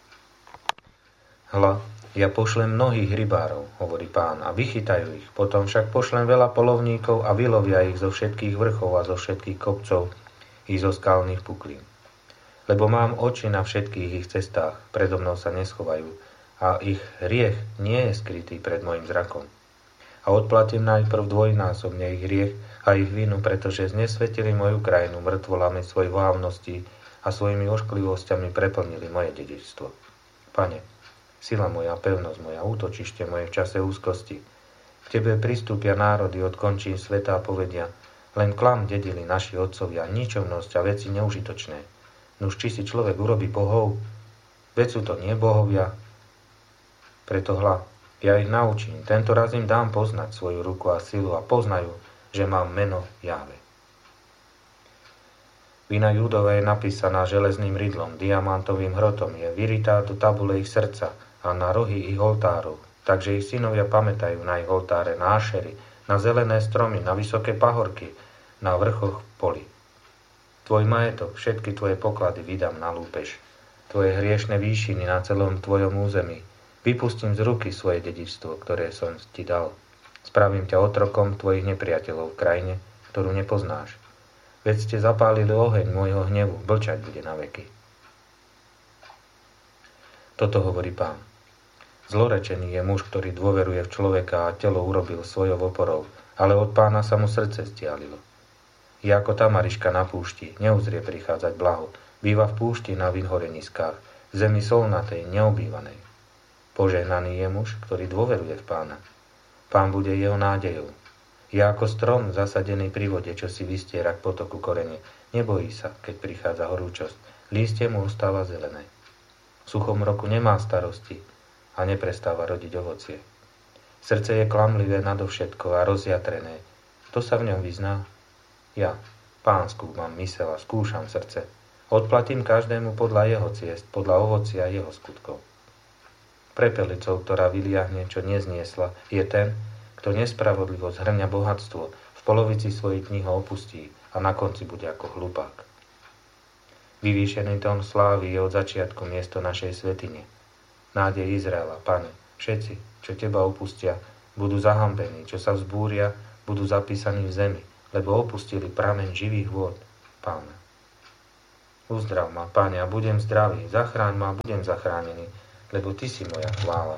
Hľa, ja pošlem mnohých rybárov, hovorí Pán, a vychytajú ich, potom však pošlem veľa polovníkov a vylovia ich zo všetkých vrchov a zo všetkých kopcov i zo skalných puklín. Lebo mám oči na všetkých ich cestách, predo mnou sa neschovajú, a ich hriech nie je skrytý pred mojim zrakom. A odplatím najprv dvojnásobne ich hriech a ich vinu, pretože znesvetili moju krajinu mŕtvolami svojej váhavnosti a svojimi ošklivosťami preplnili moje dedičstvo. Pane, sila moja, pevnosť moja, útočište moje v čase úzkosti. K Tebe pristúpia národy od končín sveta a povedia, len klam dedili naši otcovia, ničomnosť a veci neužitočné. Nuž či si človek urobí bohov, veď sú to nie bohovia. Preto hľa, ja ich naučím, tento raz im dám poznať svoju ruku a silu a poznajú, že mám meno Jahve. Vina Júdova je napísaná železným rydlom, diamantovým hrotom, je vyritá do tabule ich srdca a na rohy ich oltárov, takže ich synovia pamätajú na ich oltáre, na Ašery, na zelené stromy, na vysoké pahorky, na vrchoch poli. Tvoj majetok, všetky tvoje poklady vydám na lúpež, tvoje hriešne výšiny na celom tvojom území. Vypustím z ruky svoje dedičstvo, ktoré som ti dal. Spravím ťa otrokom tvojich nepriateľov v krajine, ktorú nepoznáš. Veď ste zapálili oheň môjho hnevu, blčať bude na veky. Toto hovorí Pán. Zlorečený je muž, ktorý dôveruje v človeka a telo urobil svojou oporou, ale od Pána sa mu srdce stialilo. Je ako tamariška na púšti, neuzrie prichádzať blaho, býva v púšti na vinhoreniskách, zemi solnatej, neobývanej. Požehnaný je muž, ktorý dôveruje v Pána. Pán bude jeho nádejou. Je ako strom zasadený pri vode, čo si vystiera k potoku korene. Nebojí sa, keď prichádza horúčosť. Lístie mu ostáva zelené. V suchom roku nemá starosti a neprestáva rodiť ovocie. Srdce je klamlivé nadovšetko a rozjatrené. Kto sa v ňom vyzná? Ja, Pán, skúmam mysel a skúšam srdce. Odplatím každému podľa jeho ciest, podľa ovocia jeho skutkov. Prepelicou, ktorá vyliahne, čo nezniesla, je ten, kto nespravodlivo zhrňa bohatstvo, v polovici svojich kníh ho opustí a na konci bude ako hlupák. Vyvýšený tón slávy je od začiatku miesto našej svätyne. Nádej Izraela, Pane, Všetci, čo teba opustia, budú zahambení, čo sa vzbúria, budú zapísaní v zemi, lebo opustili prameň živých vôd Pána. Uzdrav ma, Pane, a budem zdravý, zachráň ma a budem zachránený, lebo Ty si moja chvála.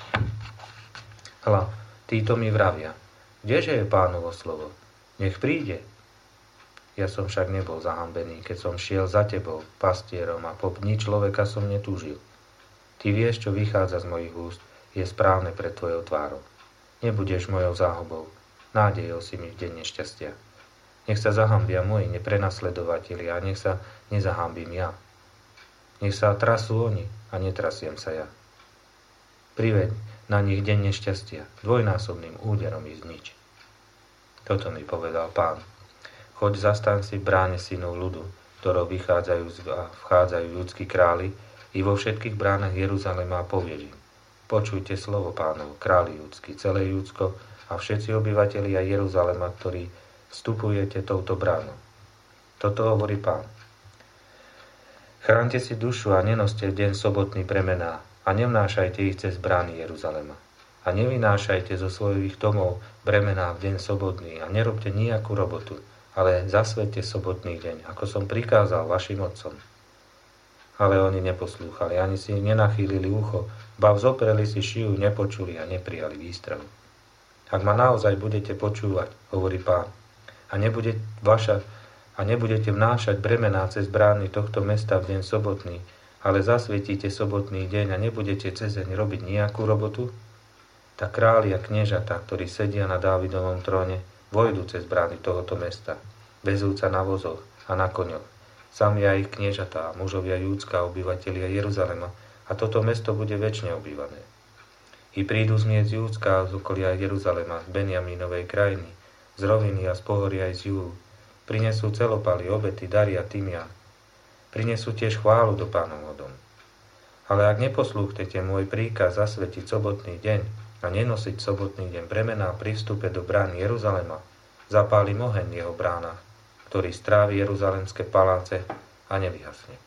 Hľa, títo mi vravia, kdeže je Pánovo slovo? Nech príde. Ja som však nebol zahambený, keď som šiel za Tebou, pastierom, a po dni človeka som netúžil. Ty vieš, čo vychádza z mojich úst, je správne pred Tvojou tvárou. Nebudeš mojou záhubou, nádejou si mi v deň nešťastia. Nech sa zahambia moji neprenasledovatelia a nech sa nezahambím ja. Nech sa trasú oni a netrasiem sa ja. Priveď na nich deň nešťastia, dvojnásobným úderom ich znič. Toto mi povedal Pán. Choď zastaň si v bráne synov ľudu, ktorou vychádzajú a vchádzajú ľudskí králi, i vo všetkých bránach Jeruzalema a povedz im. Počujte slovo Pánov, králi ľudský, celé Júdsko a všetci obyvatelia Jeruzalema, ktorí vstupujete touto bránou. Toto hovorí Pán. Chránte si dušu a nenoste v deň sobotný bremená a nevnášajte ich cez brány Jeruzalema. A nevynášajte zo svojich domov bremená v deň sobotný a nerobte nejakú robotu, ale zasvete sobotný deň, ako som prikázal vašim otcom. Ale oni neposlúchali, ani si nenachýlili ucho, ba vzopreli si šiju, nepočuli a neprijali výstrahu. Ak ma naozaj budete počúvať, hovorí Pán, a nebudete vnášať bremená cez brány tohto mesta v deň sobotný, ale zasvietíte sobotný deň a nebudete cezeň robiť nejakú robotu, tak králi a kniežatá, ktorí sedia na Dávidovom tróne, vojdu cez brány tohoto mesta, vezúca na vozoch a na koňoch, sami aj ich kniežatá, mužovia Júdska, obyvatelia Jeruzalema, a toto mesto bude večne obývané. I prídu zmiec Júdska a z okolia Jeruzalema, z Benjamínovej krajiny, z roviny a z pohoria aj z juhu. Prinesú celopaly, obety, dary a tymián. Prinesú tiež chválu do Pánovho domu. Ale ak neposlúchnete môj príkaz zasvetiť sobotný deň a nenosiť sobotný deň bremená pri vstupe do brány Jeruzalema, zapálim oheň v jeho bránach, ktorý strávi jeruzalemské paláce a nevyhasne.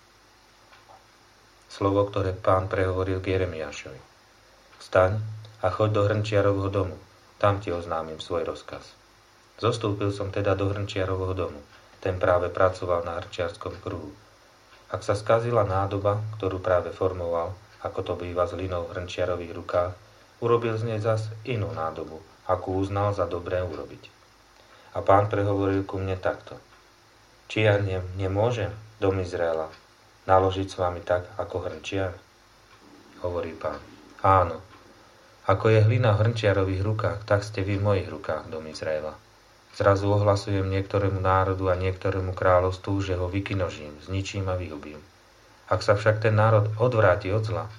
Slovo, ktoré Pán prehovoril k Jeremiášovi. Vstaň a choď do hrnčiarovho domu, tam ti oznámim svoj rozkaz. Zostúpil som teda do hrnčiarovho domu. Ten práve pracoval na hrnčiarskom kruhu. Ak sa skazila nádoba, ktorú práve formoval, ako to býva s linou v hrnčiarových rukách, urobil z nej zas inú nádobu, akú uznal za dobré urobiť. A Pán prehovoril ku mne takto. Či ja nemôžem, dom Izraela, naložiť s vami tak, ako hrnčiar? Hovorí Pán. Áno. Ako je hlina v hrnčiarových rukách, tak ste vy v mojich rukách, dom Izraela. Zrazu ohlasujem niektorému národu a niektorému kráľovstvu, že ho vykinožím, zničím a vyhubím. Ak sa však ten národ odvráti od zla,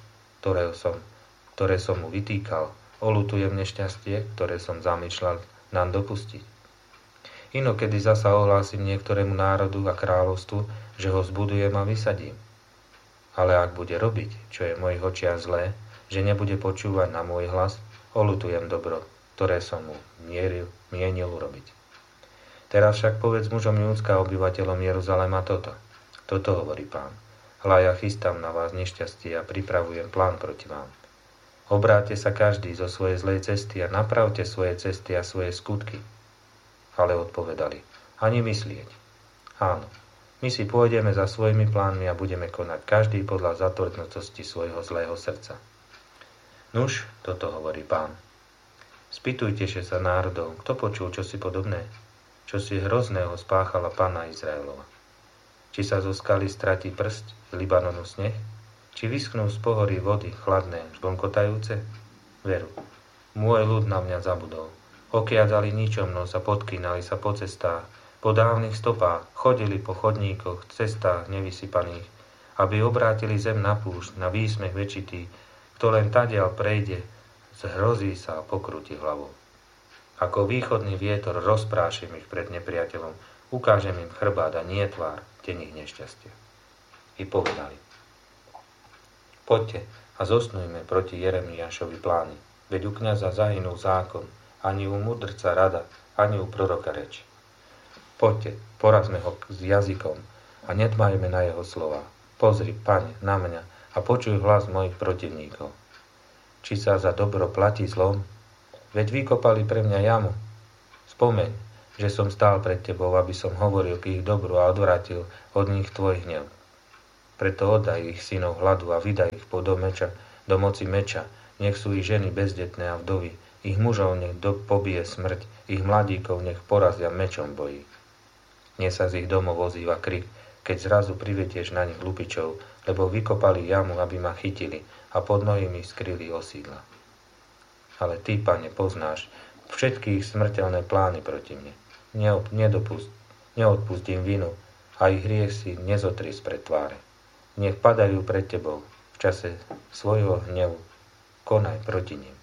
ktoré som mu vytýkal, oľutujem nešťastie, ktoré som zamýšľal nám dopustiť. Inokedy zasa ohlásim niektorému národu a kráľovstvu, že ho zbudujem a vysadím. Ale ak bude robiť, čo je v mojich očiach zlé, že nebude počúvať na môj hlas, oľutujem dobro, ktoré som mu mienil urobiť. Teraz však povedz mužom Júdska a obyvateľom Jeruzalema toto. Toto hovorí Pán. Hľa ja chystám na vás nešťastie a pripravujem plán proti vám. Obráťte sa každý zo svojej zlej cesty a napravte svoje cesty a svoje skutky. Ale odpovedali, ani myslieť. Áno, my si pôjdeme za svojimi plánmi a budeme konať každý podľa zatvrdnutosti svojho zlého srdca. Nuž, toto hovorí Pán. Spýtujte sa národov, kto počul čosi podobné? Čo si hrozného spáchala Panna Izraelova. Či sa zo skaly stratí prst, z Libanonu sneh? Či vyschnú z pohorí vody chladné, žblnkotajúce? Veru, môj ľud na mňa zabudol. Okiadali ničomnosť a podkýnali sa po cestách, po dávnych stopách, chodili po chodníkoch, cestách nevysypaných, aby obrátili zem na púšť, na výsmech večitý, kto len tadiaľ prejde, zhrozí sa a pokrúti hlavou. Ako východný vietor rozprášim ich pred nepriateľom, ukážem im chrbát a nie tvár, deň ich nešťastia. I povedali. Poďte a zosnujme proti Jeremiášovi plány, veď u kňaza zahynul zákon, ani u mudrca rada, ani u proroka reč. Poďte, porazme ho s jazykom a nedmajme na jeho slova. Pozri, Pane, na mňa a počuj hlas mojich protivníkov. či sa za dobro platí zlom? Veď vykopali pre mňa jamu. Spomeň, že som stál pred tebou, aby som hovoril k ich dobru a odvrátil od nich tvoj hnev. Preto oddaj ich synov hladu a vydaj ich do moci meča. Nech sú ich ženy bezdetné a vdovy, ich mužov nech pobije smrť, ich mladíkov nech porazia mečom boji. Nie sa z ich domov ozýva krik, keď zrazu privedieš na nich lupičov, lebo vykopali jamu, aby ma chytili a pod nohy mi skryli osídla. Ale ty, Pane, poznáš všetky ich smrteľné plány proti mne. Neodpust im vinu a ich hriech si nezotri spred tváre. Nech padajú pred tebou v čase svojho hnevu. Konaj proti nim.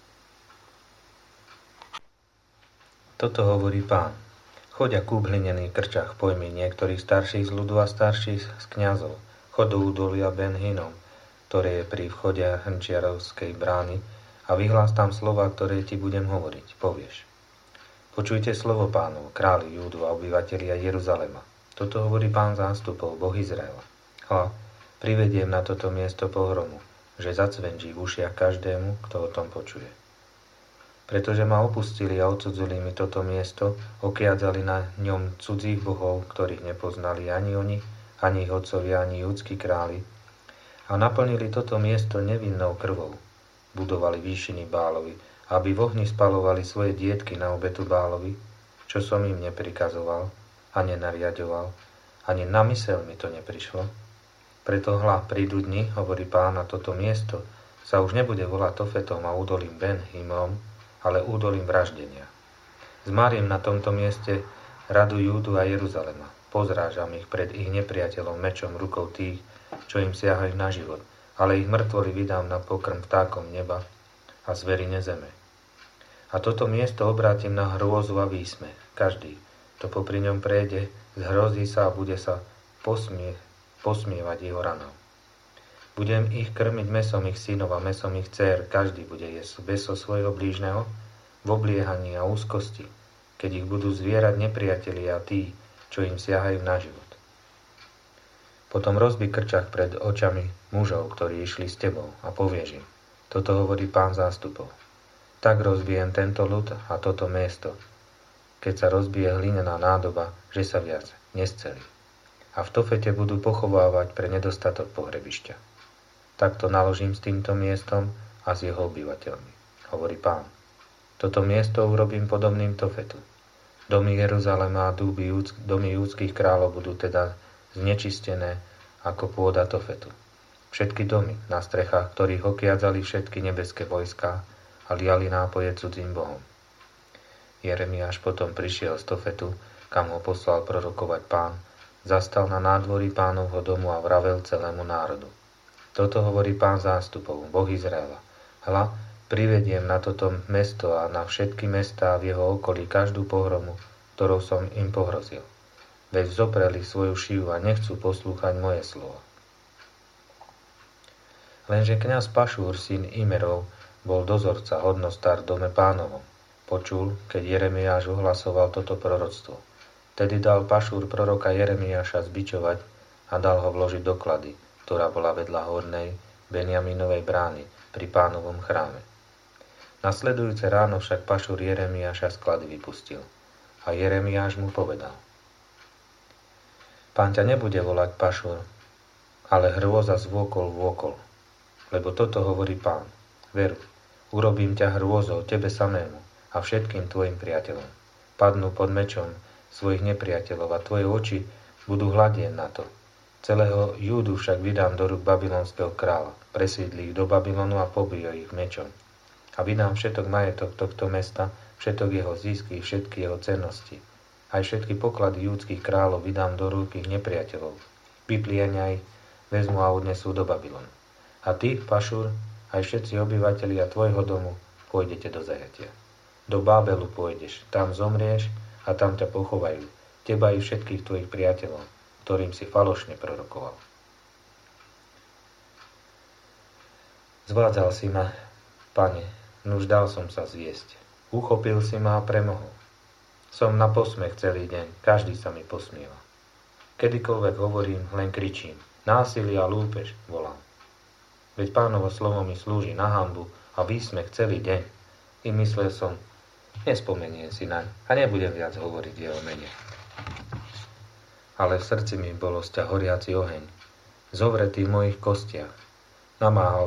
Toto hovorí Pán. Choď a kúp hlinený krčach, pojmi niektorých starších z ľudu a starších z kňazov. Chod do údolia Ben Hinnom, ktoré je pri vchode hrnčiarovskej brány, a vyhlás tam slova, ktoré ti budem hovoriť. Povieš. Počujte slovo Pánov, králi Júdu a obyvatelia Jeruzalema. Toto hovorí Pán zástupov, Boh Izraela. Hľa, privediem na toto miesto pohromu, že zacvenčí v ušiach každému, kto o tom počuje. Pretože ma opustili a odcudzili mi toto miesto, okiadzali na ňom cudzích bohov, ktorých nepoznali ani oni, ani ich otcovia, ani judskí králi, a naplnili toto miesto nevinnou krvou. Budovali výšiny Bálovi, aby v ohni spalovali svoje dietky na obetu Bálovi, čo som im neprikazoval a nenariadoval, ani na myseľ mi to neprišlo. Preto hľa, prídu dni, hovorí Pán, na toto miesto sa už nebude volať Tofetom a údolím Ben Himmom, ale údolím vraždenia. Zmarím na tomto mieste radu Júdu a Jeruzalema. Pozrážam ich pred ich nepriateľom mečom rukou tých, čo im siahajú na život, ale ich mŕtvoly vydám na pokrm vtákom neba a zverine zeme. A toto miesto obrátim na hrôzu a výsmech. Každý, kto popri ňom prejde, zhrozí sa a bude sa posmievať jeho ranou. Budem ich krmiť mesom ich synov a mesom ich dcér, každý bude jesť mäso svojho blížneho v obliehaní a úzkosti, keď ich budú zvierať nepriatelia a tí, čo im siahajú na život. Potom rozbij krčach pred očami mužov, ktorí išli s tebou, a povieš im, toto hovorí Pán zástupov. Tak rozbijem tento ľud a toto miesto, keď sa rozbije hlinená nádoba, že sa viac nescelí. A v Tofete budú pochovávať pre nedostatok pohrebišťa. Takto naložím s týmto miestom a s jeho obyvateľmi, hovorí Pán. Toto miesto urobím podobným Tofetu. Domy Jeruzalema a domy júdskych kráľov budú teda znečistené ako pôda Tofetu. Všetky domy, na strechách ktorých okiadzali všetky nebeské vojská a liali nápoje cudzím bohom. Jeremiáš potom prišiel z Tofetu, kam ho poslal prorokovať Pán, zastal na nádvorí Pánovho domu a vravel celému národu. Toto hovorí Pán zástupov, Boh Izraela. Hľa, privediem na toto mesto a na všetky mestá v jeho okolí každú pohromu, ktorou som im pohrozil. Veď zopreli svoju šiju a nechcú poslúchať moje slovo. Lenže kňaz Pašúr, syn Imerov, bol dozorca, hodnostár v dome Pánovom. Počul, keď Jeremiáš ohlasoval toto proroctvo. Tedy dal Pašúr proroka Jeremiáša zbičovať a dal ho vložiť do klady, ktorá bola vedľa hornej Benjaminovej brány pri Pánovom chráme. Nasledujúce ráno však Pašúr Jeremiáša z klady vypustil. A Jeremiáš mu povedal: Pán ťa nebude volať Pašúr, ale hrôza zvôkol vôkol. Lebo toto hovorí Pán: Veru, urobím ťa hrôzou tebe samému a všetkým tvojim priateľom. Padnú pod mečom svojich nepriateľov a tvoje oči budú hľadieť na to. Celého Júdu však vydám do rúk babylonského kráľa, presídli ich do Babylonu a pobijú ich mečom. A vydám všetok majetok tohto mesta, všetok jeho zisky, všetky jeho cennosti. Aj všetky poklady júdskych kráľov vydám do rúk ich nepriateľov. Vyplienia ich, vezmu a odnesú do Babylonu. A ty, Pašúr, aj všetci obyvatelia tvojho domu, pôjdete do zajatia. Do Bábelu pôjdeš, tam zomrieš a tam ťa pochovajú, teba i všetkých tvojich priateľov, ktorým si falošne prorokoval. Zvádzal si ma, Pane, nuž dal som sa zviesť. Uchopil si ma a premohol. Som na posmech celý deň, každý sa mi posmieva. Kedykoľvek hovorím, len kričím. Násilie a lúpež, volám. Veď Pánovo slovo mi slúži na hanbu a a výsmech celý deň. I myslel som, nespomeniem si naň a nebudem viac hovoriť jeho mene. Ale v srdci mi bolo sťa horiaci oheň, zovretý v mojich kostiach. Namáhal